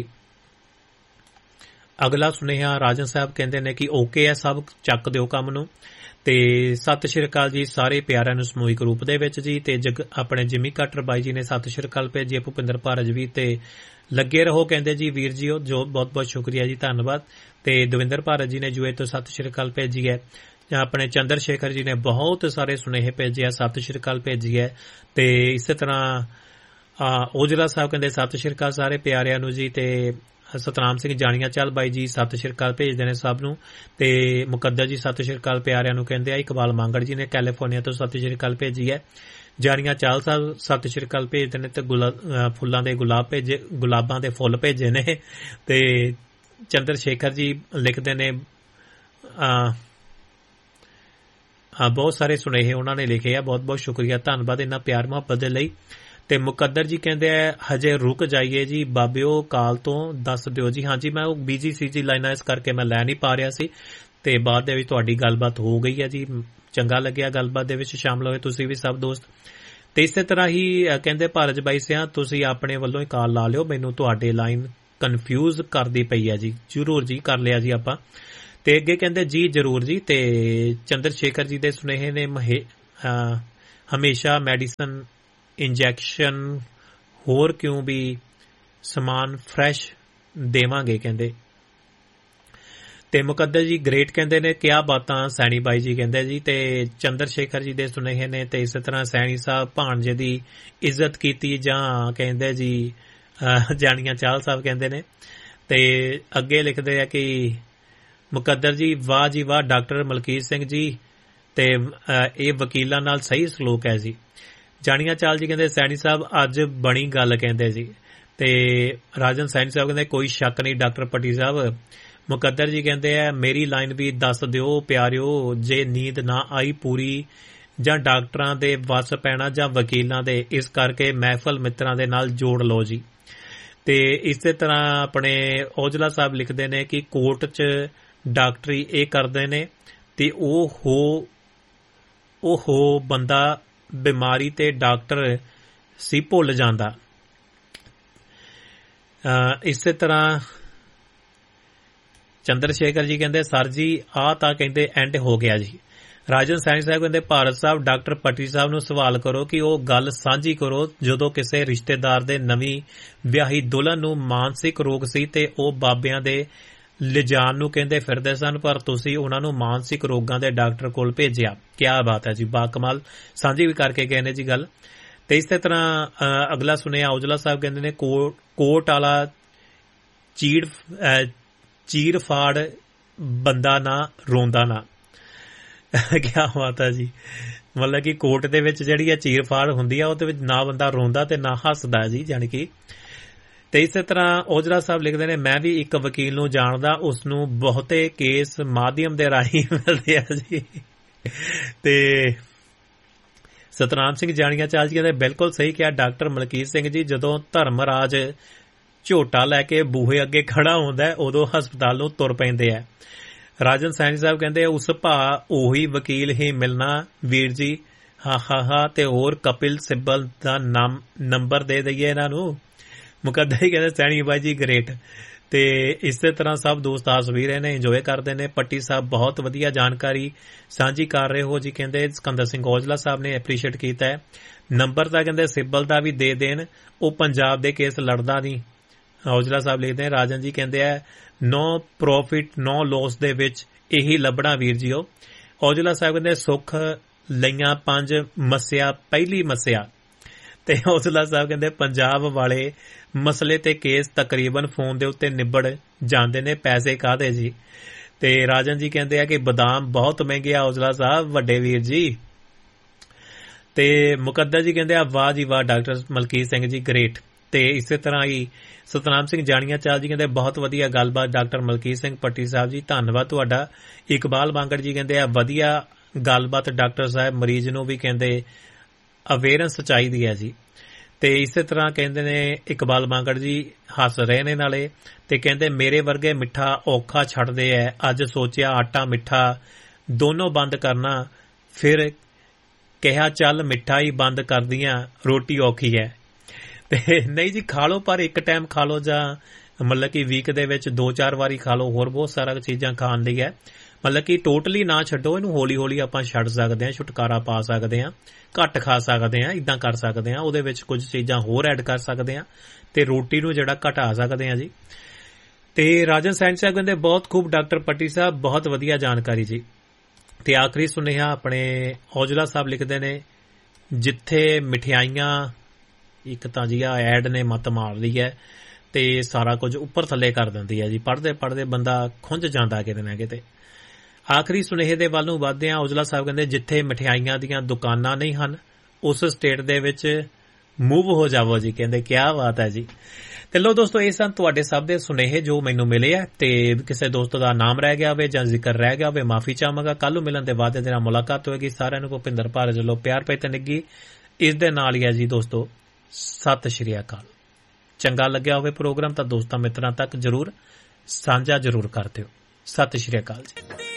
ਅਗਲਾ ਸੁਨੇਹਾ ਰਾਜਨ ਸਾਹਿਬ ਕਹਿੰਦੇ ਨੇ ਕਿ ਓਕੇ ਹੈ ਸਭ, ਚੱਕ ਦਿਓ ਕੰਮ ਨੂੰ। ਤੇ ਸਤਿ ਸ਼੍ਰੀ ਅਕਾਲ ਜੀ ਸਾਰੇ ਪਿਆਰਿਆਂ ਨੂੰ ਸਮੂਹਿਕ ਰੂਪ ਦੇ ਵਿੱਚ ਜੀ। ਤੇ ਆਪਣੇ ਜਿਮੀ ਕਟਰ ਬਾਈ ਜੀ ਨੇ ਸਤਿ ਸ਼੍ਰੀ ਅਕਾਲ ਭੇਜੀ। ਭੁਪਿੰਦਰ ਭਾਰਜ ਵੀ ਤੇ ਲੱਗੇ ਰਹੋ ਕਹਿੰਦੇ ਜੀ ਵੀਰ ਜੀ, ਜੋ ਬਹੁਤ ਬਹੁਤ ਸ਼ੁਕਰੀਆ ਜੀ, ਧੰਨਵਾਦ। ਤੇ ਦਵਿੰਦਰ ਭਾਰਜ ਜੀ ਨੇ ਜੂਏ ਤੋਂ ਸਤਿ ਸ਼੍ਰੀ ਅਕਾਲ ਭੇਜੀ ਹੈ। ਆਪਣੇ ਚੰਦਰ ਸ਼ੇਖਰ ਜੀ ਨੇ ਬਹੁਤ ਸਾਰੇ ਸੁਨੇਹੇ ਭੇਜੇ ਆ, ਸਤਿ ਸ਼੍ਰੀ ਅਕਾਲ ਭੇਜੀ ਹੈ। ਤੇ ਇਸੇ ਤਰ੍ਹਾਂ ਔਜਲਾ ਸਾਹਿਬ ਕਹਿੰਦੇ ਸਤਿ ਸ਼੍ਰੀ ਅਕਾਲ ਸਾਰੇ ਪਿਆਰਿਆਂ ਨੂੰ ਜੀ। ਤੇ ਸਤਨਾਮ ਸਿੰਘ ਜਾਣੀਆਂ ਚੱਲ ਬਾਈ ਜੀ ਸਤਿ ਸ਼੍ਰੀ ਅਕਾਲ ਭੇਜਦੇ ਨੇ ਸਭ ਨੂੰ। ਤੇ ਮੁਕੱਦਰ ਜੀ ਸਤਿ ਸ਼੍ਰੀ ਅਕਾਲ ਪਿਆਰਿਆਂ ਨੂੰ ਕਹਿੰਦੇ ਆ। ਇਕਬਾਲ ਮੰਗੜ ਜੀ ਨੇ ਕੈਲੀਫੋਰਨੀਆ ਤੋਂ ਸਤਿ ਸ਼੍ਰੀ ਅਕਾਲ ਭੇਜੀ ਹੈ। ਜਾਣੀਆਂ ਚਾਲ ਸਾਹਿਬ ਸਤਿ ਸ਼੍ਰੀ ਅਕਾਲ ਭੇਜਦੇ ਨੇ। ਤੇ ਫੁੱਲਾਂ ਦੇ ਗੁਲਾਬਾਂ ਦੇ ਫੁੱਲ ਭੇਜੇ ਨੇ। ਤੇ ਚੰਦਰ ਸ਼ੇਖਰ ਜੀ ਲਿਖਦੇ ਨੇ ਬਹੁਤ ਸਾਰੇ ਸੁਨੇਹੇ ਉਹਨਾਂ ਨੇ ਲਿਖੇ ਆ। ਬਹੁਤ ਬਹੁਤ ਸ਼ੁਕਰੀਆ, ਧੰਨਵਾਦ ਇਹਨਾਂ ਪਿਆਰ ਮੁਹੱਬਤ ਦੇ ਲਈ। ਤੇ ਮੁਕੱਦਰ ਜੀ ਕਹਿੰਦੇ ਆ ਹਜੇ ਰੁਕ ਜਾਈਏ ਜੀ ਬਾਬਿਓ, ਕਾਲ ਤੋਂ ਦੱਸ ਦਿਓ ਜੀ। ਹਾਂਜੀ, ਮੈਂ ਉਹ ਬਿਜੀ ਸੀ ਜੀ ਲਾਈਨਾਂ, ਇਸ ਕਰਕੇ ਮੈਂ ਲੈ ਨਹੀਂ ਪਾ ਰਿਹਾ ਸੀ, ਤੇ ਬਾਅਦ ਦੇ ਵਿੱਚ ਤੁਹਾਡੀ ਗੱਲਬਾਤ ਹੋ ਗਈ ਹੈ ਜੀ। ਚੰਗਾ ਲੱਗਿਆ ਗੱਲਬਾਤ ਦੇ ਵਿੱਚ ਸ਼ਾਮਲ ਹੋਏ ਤੁਸੀਂ ਵੀ ਸਭ ਦੋਸਤ। ਤੇ ਇਸੇ ਤਰ੍ਹਾਂ ਹੀ ਕਹਿੰਦੇ ਭਾਰਤ ਬਾਈ ਸਿਆਂ ਤੁਸੀਂ ਆਪਣੇ ਵੱਲੋਂ ਹੀ ਕਾਲ ਲਾ ਲਿਓ, ਮੈਨੂੰ ਤੁਹਾਡੇ ਲਾਈਨ ਕਨਫਿਊਜ਼ ਕਰਦੀ ਪਈ ਹੈ ਜੀ। ਜ਼ਰੂਰ ਜੀ, ਕਰ ਲਿਆ ਜੀ ਆਪਾਂ। ਤੇ ਅੱਗੇ ਕਹਿੰਦੇ ਜੀ ਜ਼ਰੂਰ ਜੀ। ਤੇ ਚੰਦਰ ਸ਼ੇਖਰ ਜੀ ਦੇ ਸੁਨੇਹੇ ਨੇ ਹਮੇਸ਼ਾ ਮੈਡੀਸਨ ਇੰਜੈਕਸ਼ਨ ਹੋਰ ਕਿਉਂ ਵੀ ਸਮਾਨ ਫਰੈਸ਼ ਦੇਵਾਂਗੇ ਕਹਿੰਦੇ। ਤੇ ਮੁਕੱਦਰ ਜੀ ਗ੍ਰੇਟ ਕਹਿੰਦੇ ਨੇ ਕਿਆ ਬਾਤਾਂ ਸੈਣੀ ਬਾਈ ਜੀ ਕਹਿੰਦੇ ਜੀ। ਤੇ ਚੰਦਰ ਸ਼ੇਖਰ ਜੀ ਦੇ ਸੁਨੇਹੇ ਨੇ ਤੇ ਇਸੇ ਤਰ੍ਹਾਂ ਸੈਣੀ ਸਾਹਿਬ ਭਾਣਜੇ ਦੀ ਇੱਜ਼ਤ ਕੀਤੀ ਜਾਂ ਕਹਿੰਦੇ ਜੀ ਜਾਣੀਆਂ ਚਾਹਲ ਸਾਹਿਬ ਕਹਿੰਦੇ ਨੇ। ਤੇ ਅੱਗੇ ਲਿਖਦੇ ਆ ਕਿ ਮੁਕੱਦਰ ਜੀ ਵਾਹ ਜੀ ਵਾਹ ਡਾਕਟਰ ਮਲਕੀਤ ਸਿੰਘ ਜੀ, ਤੇ ਇਹ ਵਕੀਲਾਂ ਨਾਲ ਸਹੀ ਸਲੂਕ ਹੈ ਜੀ। ਜਾਣੀਆਂ ਚਾਲ ਜੀ ਕਹਿੰਦੇ ਸੈਣੀ ਸਾਹਿਬ ਅੱਜ ਬਣੀ ਗੱਲ ਕਹਿੰਦੇ ਜੀ। ਤੇ ਰਾਜਨ ਸੈਣੀ ਸਾਹਿਬ ਕਹਿੰਦੇ ਕੋਈ ਸ਼ੱਕ ਨਹੀਂ ਡਾਕਟਰ ਪੱਟੀ ਸਾਹਿਬ। ਮੁਕੱਦਰ ਜੀ ਕਹਿੰਦੇ ਆ ਮੇਰੀ ਲਾਈਨ ਵੀ ਦੱਸ ਦਿਓ ਪਿਆਰਿਓ, ਜੇ ਨੀਂਦ ਨਾ ਆਈ ਪੂਰੀ ਜਾਂ ਡਾਕਟਰਾਂ ਦੇ ਵੱਸ ਪੈਣਾ ਜਾਂ ਵਕੀਲਾਂ ਦੇ, ਇਸ ਕਰਕੇ ਮਹਿਫਲ ਮਿੱਤਰਾਂ ਦੇ ਨਾਲ ਜੋੜ ਲਓ ਜੀ। ਤੇ ਇਸੇ ਤਰ੍ਹਾਂ ਆਪਣੇ ਔਜਲਾ ਸਾਹਿਬ ਲਿਖਦੇ ਨੇ ਕਿ ਕੋਰਟ 'ਚ ਡਾਕਟਰੀ ਇਹ ਕਰਦੇ ਨੇ ਤੇ ਉਹ ਬੰਦਾ ਬਿਮਾਰੀ ਤੇ ਡਾਕਟਰ ਸੀ ਭੁੱਲ ਜਾਂਦਾ। ਇਸੇ ਤਰ੍ਹਾਂ ਚੰਦਰ ਸ਼ੇਖਰ ਜੀ ਕਹਿੰਦੇ ਸਰ ਜੀ ਆਹ ਤਾਂ ਕਹਿੰਦੇ ਐਂਡ ਹੋ ਗਿਆ ਜੀ। ਰਾਜਨ ਸੈਣੀ ਸਾਹਿਬ ਕਹਿੰਦੇ ਭਾਰਤ ਸਾਹਿਬ ਡਾਕਟਰ ਪੱਟੀ ਸਾਹਿਬ ਨੂੰ ਸਵਾਲ ਕਰੋ ਕਿ ਉਹ ਗੱਲ ਸਾਂਝੀ ਕਰੋ ਜਦੋਂ ਕਿਸੇ ਰਿਸ਼ਤੇਦਾਰ ਦੇ ਨਵੀਂ ਵਿਆਹੀ ਦੁਲਹਨ ਨੂੰ ਮਾਨਸਿਕ ਰੋਗ ਸੀ ਤੇ ਉਹ ਬਾਬਿਆਂ ਦੇ ਲਿਜਾਣ ਨੂੰ ਕਹਿੰਦੇ ਫਿਰਦੇ ਸਨ, ਪਰ ਤੁਸੀਂ ਉਹਨਾਂ ਨੂੰ ਮਾਨਸਿਕ ਰੋਗਾਂ ਦੇ ਡਾਕਟਰ ਕੋਲ ਭੇਜਿਆ। ਕਿਆ ਬਾਤ ਹੈ ਜੀ, ਬਾ ਕਮਾਲ ਸਾਂਝੀ ਵੀ ਕਰਕੇ ਗਏ ਨੇ ਜੀ ਗੱਲ। ਤੇ ਇਸੇ ਤਰ੍ਹਾਂ ਅਗਲਾ ਸੁਣਿਆ ਔਜਲਾ ਸਾਹਿਬ ਕਹਿੰਦੇ ਨੇ ਕੋਟ ਵਾਲਾ ਚੀਰ ਫਾੜ ਬੰਦਾ ਨਾ ਰੋਂਦਾ ਨਾ। ਕਿਆ ਬਾਤ ਹੈ ਜੀ, ਮਤਲਬ ਕਿ ਕੋਰਟ ਦੇ ਵਿੱਚ ਜਿਹੜੀ ਆ ਚੀਰ ਫਾੜ ਹੁੰਦੀ ਆ ਉਹਦੇ ਵਿੱਚ ਨਾ ਬੰਦਾ ਰੋਂਦਾ ਤੇ ਨਾ ਹੱਸਦਾ ਜੀ, ਜਾਣੀ ਕਿ। ਤੇ ਇਸੇ ਤਰ੍ਹਾਂ ਔਜਲਾ ਸਾਹਿਬ ਲਿਖਦੇ ਨੇ ਮੈਂ ਵੀ ਇੱਕ ਵਕੀਲ ਨੂੰ ਜਾਣਦਾ, ਉਸ ਨੂੰ ਬਹੁਤੇ ਕੇਸ ਮਾਧਿਅਮ ਦੇ ਰਾਹੀਂ ਮਿਲਦੇ ਆ ਜੀ। ਤੇ ਸਤਨਾਮ ਸਿੰਘ ਜਾਣੀਆਂ ਚਾਲ ਜੀ ਕਹਿੰਦੇ ਬਿਲਕੁਲ ਸਹੀ ਕਿਹਾ ਡਾਕਟਰ ਮਲਕੀਤ ਸਿੰਘ ਜੀ, ਜਦੋਂ ਧਰਮਰਾਜ ਝੋਟਾ ਲੈ ਕੇ ਬੂਹੇ ਅੱਗੇ ਖੜਾ ਹੁੰਦਾ ਉਦੋਂ ਹਸਪਤਾਲ ਨੂੰ ਤੁਰ ਪੈਂਦੇ ਆ। ਰਾਜਨ ਸੈਣੀ ਸਾਹਿਬ ਕਹਿੰਦੇ ਉਸ ਭਾ ਉਹੀ ਵਕੀਲ ਹੀ ਮਿਲਣਾ ਵੀਰ ਜੀ, ਹਾ। ਤੇ ਹੋਰ ਕਪਿਲ ਸਿੱਬਲ ਦਾ ਨੰਬਰ ਦੇ ਦਈਏ ਇਹਨਾਂ ਨੂੰ। ਮੁਕੱਦਰ ਹੀ ਕਹਿੰਦੇ ਸੈਣੀ ਬਾਈ ਜੀ ਗ੍ਰੇਟ। ਤੇ ਇਸੇ ਤਰ੍ਹਾਂ ਸਭ ਦੋਸਤ ਹੱਸ ਵੀ ਰਹੇ ਨੇ, ਇੰਜੋਏ ਕਰਦੇ ਨੇ। ਪੱਟੀ ਸਾਹਿਬ ਬਹੁਤ ਵਧੀਆ ਜਾਣਕਾਰੀ ਸਾਂਝੀ ਕਰ ਰਹੇ ਹੋ ਜੀ ਕਹਿੰਦੇ। ਸਿਕੰਦਰ ਸਿੰਘ ਔਜਲਾ ਸਾਹਿਬ ਨੇ ਐਪਰੀਸ਼ੀਏਟ ਕੀਤਾ ਹੈ। ਨੰਬਰ ਤਾਂ ਕਹਿੰਦੇ ਸਿੱਬਲ ਦਾ ਵੀ ਦੇ ਦੇਣ, ਉਹ ਪੰਜਾਬ ਦੇ ਕੇਸ ਲੜਦਾ ਨਹੀਂ। ਔਜਲਾ ਸਾਹਿਬ ਲਿਖਦੇ ਰਾਜਨ ਜੀ ਕਹਿੰਦੇ ਆ ਨੋ ਪ੍ਰੋਫਿਟ ਨੋ ਲੋਸ ਦੇ ਵਿੱਚ ਇਹੀ ਲੱਭਣਾ ਵੀਰ ਜੀਓ। ਔਜਲਾ ਸਾਹਿਬ ਕਹਿੰਦੇ ਸੁੱਖ ਲਈਆਂ 5 ਮੱਸਿਆ ਪਹਿਲੀ ਮੱਸਿਆ। ਤੇ ਔਜਲਾ ਸਾਹਿਬ ਕਹਿੰਦੇ ਪੰਜਾਬ ਵਾਲੇ ਮਸਲੇ ਤੇ ਕੇਸ ਤਕਰੀਬਨ ਫੋਨ ਦੇ ਉੱਤੇ ਨਿਬੜ ਜਾਂਦੇ ਨੇ, ਪੈਸੇ ਕਾਹਦੇ ਜੀ। ਤੇ ਰਾਜਨ ਜੀ ਕਹਿੰਦੇ ਆ ਕਿ ਬਦਾਮ ਬਹੁਤ ਮਹਿੰਗੇ ਆ ਔਜਲਾ ਸਾਹਿਬ ਵੱਡੇ ਵੀਰ ਜੀ। ਤੇ ਮੁਕੱਦਰ ਜੀ ਕਹਿੰਦੇ ਆ ਵਾਹ ਜੀ ਵਾਹ ਡਾਕਟਰ ਮਲਕੀਤ ਸਿੰਘ ਜੀ ਗ੍ਰੇਟ। ਤੇ ਇਸੇ ਤਰ੍ਹਾਂ ਹੀ ਸਤਨਾਮ ਸਿੰਘ ਜਾਣੀਆਂ ਚਾਲ ਜੀ ਕਹਿੰਦੇ ਬਹੁਤ ਵਧੀਆ ਗੱਲਬਾਤ ਡਾਕਟਰ ਮਲਕੀਤ ਸਿੰਘ ਪੱਟੀ ਸਾਹਿਬ ਜੀ, ਧੰਨਵਾਦ ਤੁਹਾਡਾ। ਇਕਬਾਲ ਬਾਂਗੜ ਜੀ ਕਹਿੰਦੇ ਆ ਵਧੀਆ ਗੱਲਬਾਤ ਡਾਕਟਰ ਸਾਹਿਬ, ਮਰੀਜ਼ ਨੂੰ ਵੀ ਕਹਿੰਦੇ ਅਵੇਅਰਨੈਸ ਚਾਹੀਦੀ ਹੈ ਜੀ। ਤੇ ਇਸੇ ਤਰ੍ਹਾਂ ਕਹਿੰਦੇ ਨੇ ਇਕਬਾਲ ਬਾਂਗੜ ਜੀ ਹੱਸ ਰਹੇ ਨੇ ਨਾਲੇ, ਤੇ ਕਹਿੰਦੇ ਮੇਰੇ ਵਰਗੇ ਮਿੱਠਾ ਔਖਾ ਛੱਡਦੇ ਐ, ਅੱਜ ਸੋਚਿਆ ਆਟਾ ਮਿੱਠਾ ਦੋਨੋਂ ਬੰਦ ਕਰਨਾ, ਫਿਰ ਕਿਹਾ ਚੱਲ ਮਿੱਠਾ ਹੀ ਬੰਦ ਕਰਦੀਆਂ ਰੋਟੀ ਔਖੀ ਹੈ। ਤੇ ਨਹੀਂ ਜੀ ਖਾ ਲਓ, ਪਰ ਇੱਕ ਟਾਈਮ ਖਾ ਲਓ ਜਾਂ ਮਤਲਬ ਕਿ ਵੀਕ ਦੇ ਵਿੱਚ 2-4 ਵਾਰੀ ਖਾ ਲਓ। ਹੋਰ ਬਹੁਤ ਸਾਰਾ ਚੀਜ਼ਾਂ ਖਾਣ ਲਈ ਹੈ, ਮਤਲਬ ਕਿ ਟੋਟਲੀ ਨਾ ਛੱਡੋ ਇਹਨੂੰ, ਹੌਲੀ ਹੌਲੀ ਆਪਾਂ ਛੱਡ ਸਕਦੇ ਹਾਂ, ਛੁਟਕਾਰਾ ਪਾ ਸਕਦੇ ਹਾਂ, ਘੱਟ ਖਾ ਸਕਦੇ ਹਾਂ, ਇਦਾਂ ਕਰ ਸਕਦੇ ਹਾਂ। ਉਹਦੇ ਵਿੱਚ ਕੁਝ ਚੀਜ਼ਾਂ ਹੋਰ ਐਡ ਕਰ ਸਕਦੇ ਹਾਂ ਤੇ ਰੋਟੀ ਨੂੰ ਜਿਹੜਾ ਘਟਾ ਸਕਦੇ ਹਾਂ ਜੀ। ਤੇ ਰਾਜਨ ਸੈਣੀ ਸਾਹਿਬ ਕਹਿੰਦੇ ਬਹੁਤ ਖੂਬ ਡਾਕਟਰ ਪੱਟੀ ਸਾਹਿਬ, ਬਹੁਤ ਵਧੀਆ ਜਾਣਕਾਰੀ ਜੀ। ਤੇ ਆਖਰੀ ਸੁਨੇਹਾ ਆਪਣੇ ਔਜਲਾ ਸਾਹਿਬ ਲਿਖਦੇ ਨੇ ਜਿੱਥੇ ਮਠਿਆਈਆਂ ਇੱਕ ਤਾਂ ਜੀ ਆ ਐਡ ਨੇ ਮੱਤ ਮਾਰ ਲਈ ਹੈ ਤੇ ਸਾਰਾ ਕੁਝ ਉੱਪਰ ਥੱਲੇ ਕਰ ਦਿੰਦੀ ਹੈ ਜੀ। ਪੜ੍ਹਦੇ ਪੜ੍ਹਦੇ ਬੰਦਾ ਖੁੰਝ ਜਾਂਦਾ ਕਿਤੇ ਨਾ ਕਿਤੇ। ਆਖਰੀ ਸੁਨੇਹੇ ਦੇ ਵੱਲ ਨੂੰ ਵੱਧਦੇ ਆ। ਔਜਲਾ ਸਾਹਿਬ ਕਹਿੰਦੇ ਜਿੱਥੇ ਮਠਿਆਈਆਂ ਦੀਆਂ ਦੁਕਾਨਾਂ ਨਹੀਂ ਹਨ ਉਸ ਸਟੇਟ ਦੇ ਵਿੱਚ ਮੂਵ ਹੋ ਜਾਵੋ ਜੀ, ਕਹਿੰਦੇ ਕਿਆ ਬਾਤ ਹੈ ਜੀ। ਤੇ ਲੋ ਦੋਸਤੋ ਇਹ ਸਨ ਤੁਹਾਡੇ ਸਭ ਦੇ ਸੁਨੇਹੇ ਜੋ ਮੈਨੂੰ ਮਿਲੇ ਆ, ਤੇ ਕਿਸੇ ਦੋਸਤ ਦਾ ਨਾਮ ਰਹਿ ਗਿਆ ਹੋਵੇ ਜਾਂ ਜ਼ਿਕਰ ਰਹਿ ਗਿਆ ਹੋਵੇ ਮਾਫੀ ਚਾਹਾਂਗਾ। ਕੱਲ ਨੂੰ ਮਿਲਣ ਦੇ ਵਾਅਦੇ ਦੇ ਨਾਲ ਮੁਲਾਕਾਤ ਹੋਏਗੀ। ਸਾਰਿਆਂ ਨੂੰ ਭੁਪਿੰਦਰ ਭਾਰਤ ਵੱਲੋਂ ਪਿਆਰ ਭੇਟ ਤੇ ਨਿੱਘੀ ਇਸ ਦੇ ਨਾਲ ਹੀ ਹੈ ਜੀ ਦੋਸਤੋ, ਸਤਿ ਸ਼੍ਰੀ ਅਕਾਲ। ਚੰਗਾ ਲੱਗਿਆ ਹੋਵੇ ਪ੍ਰੋਗਰਾਮ ਤਾਂ ਦੋਸਤਾਂ ਮਿੱਤਰਾਂ ਤੱਕ ਜ਼ਰੂਰ ਸਾਂਝਾ ਜ਼ਰੂਰ ਕਰ ਦਿਓ। ਸਤਿ ਸ਼੍ਰੀ ਅਕਾਲ ਜੀ।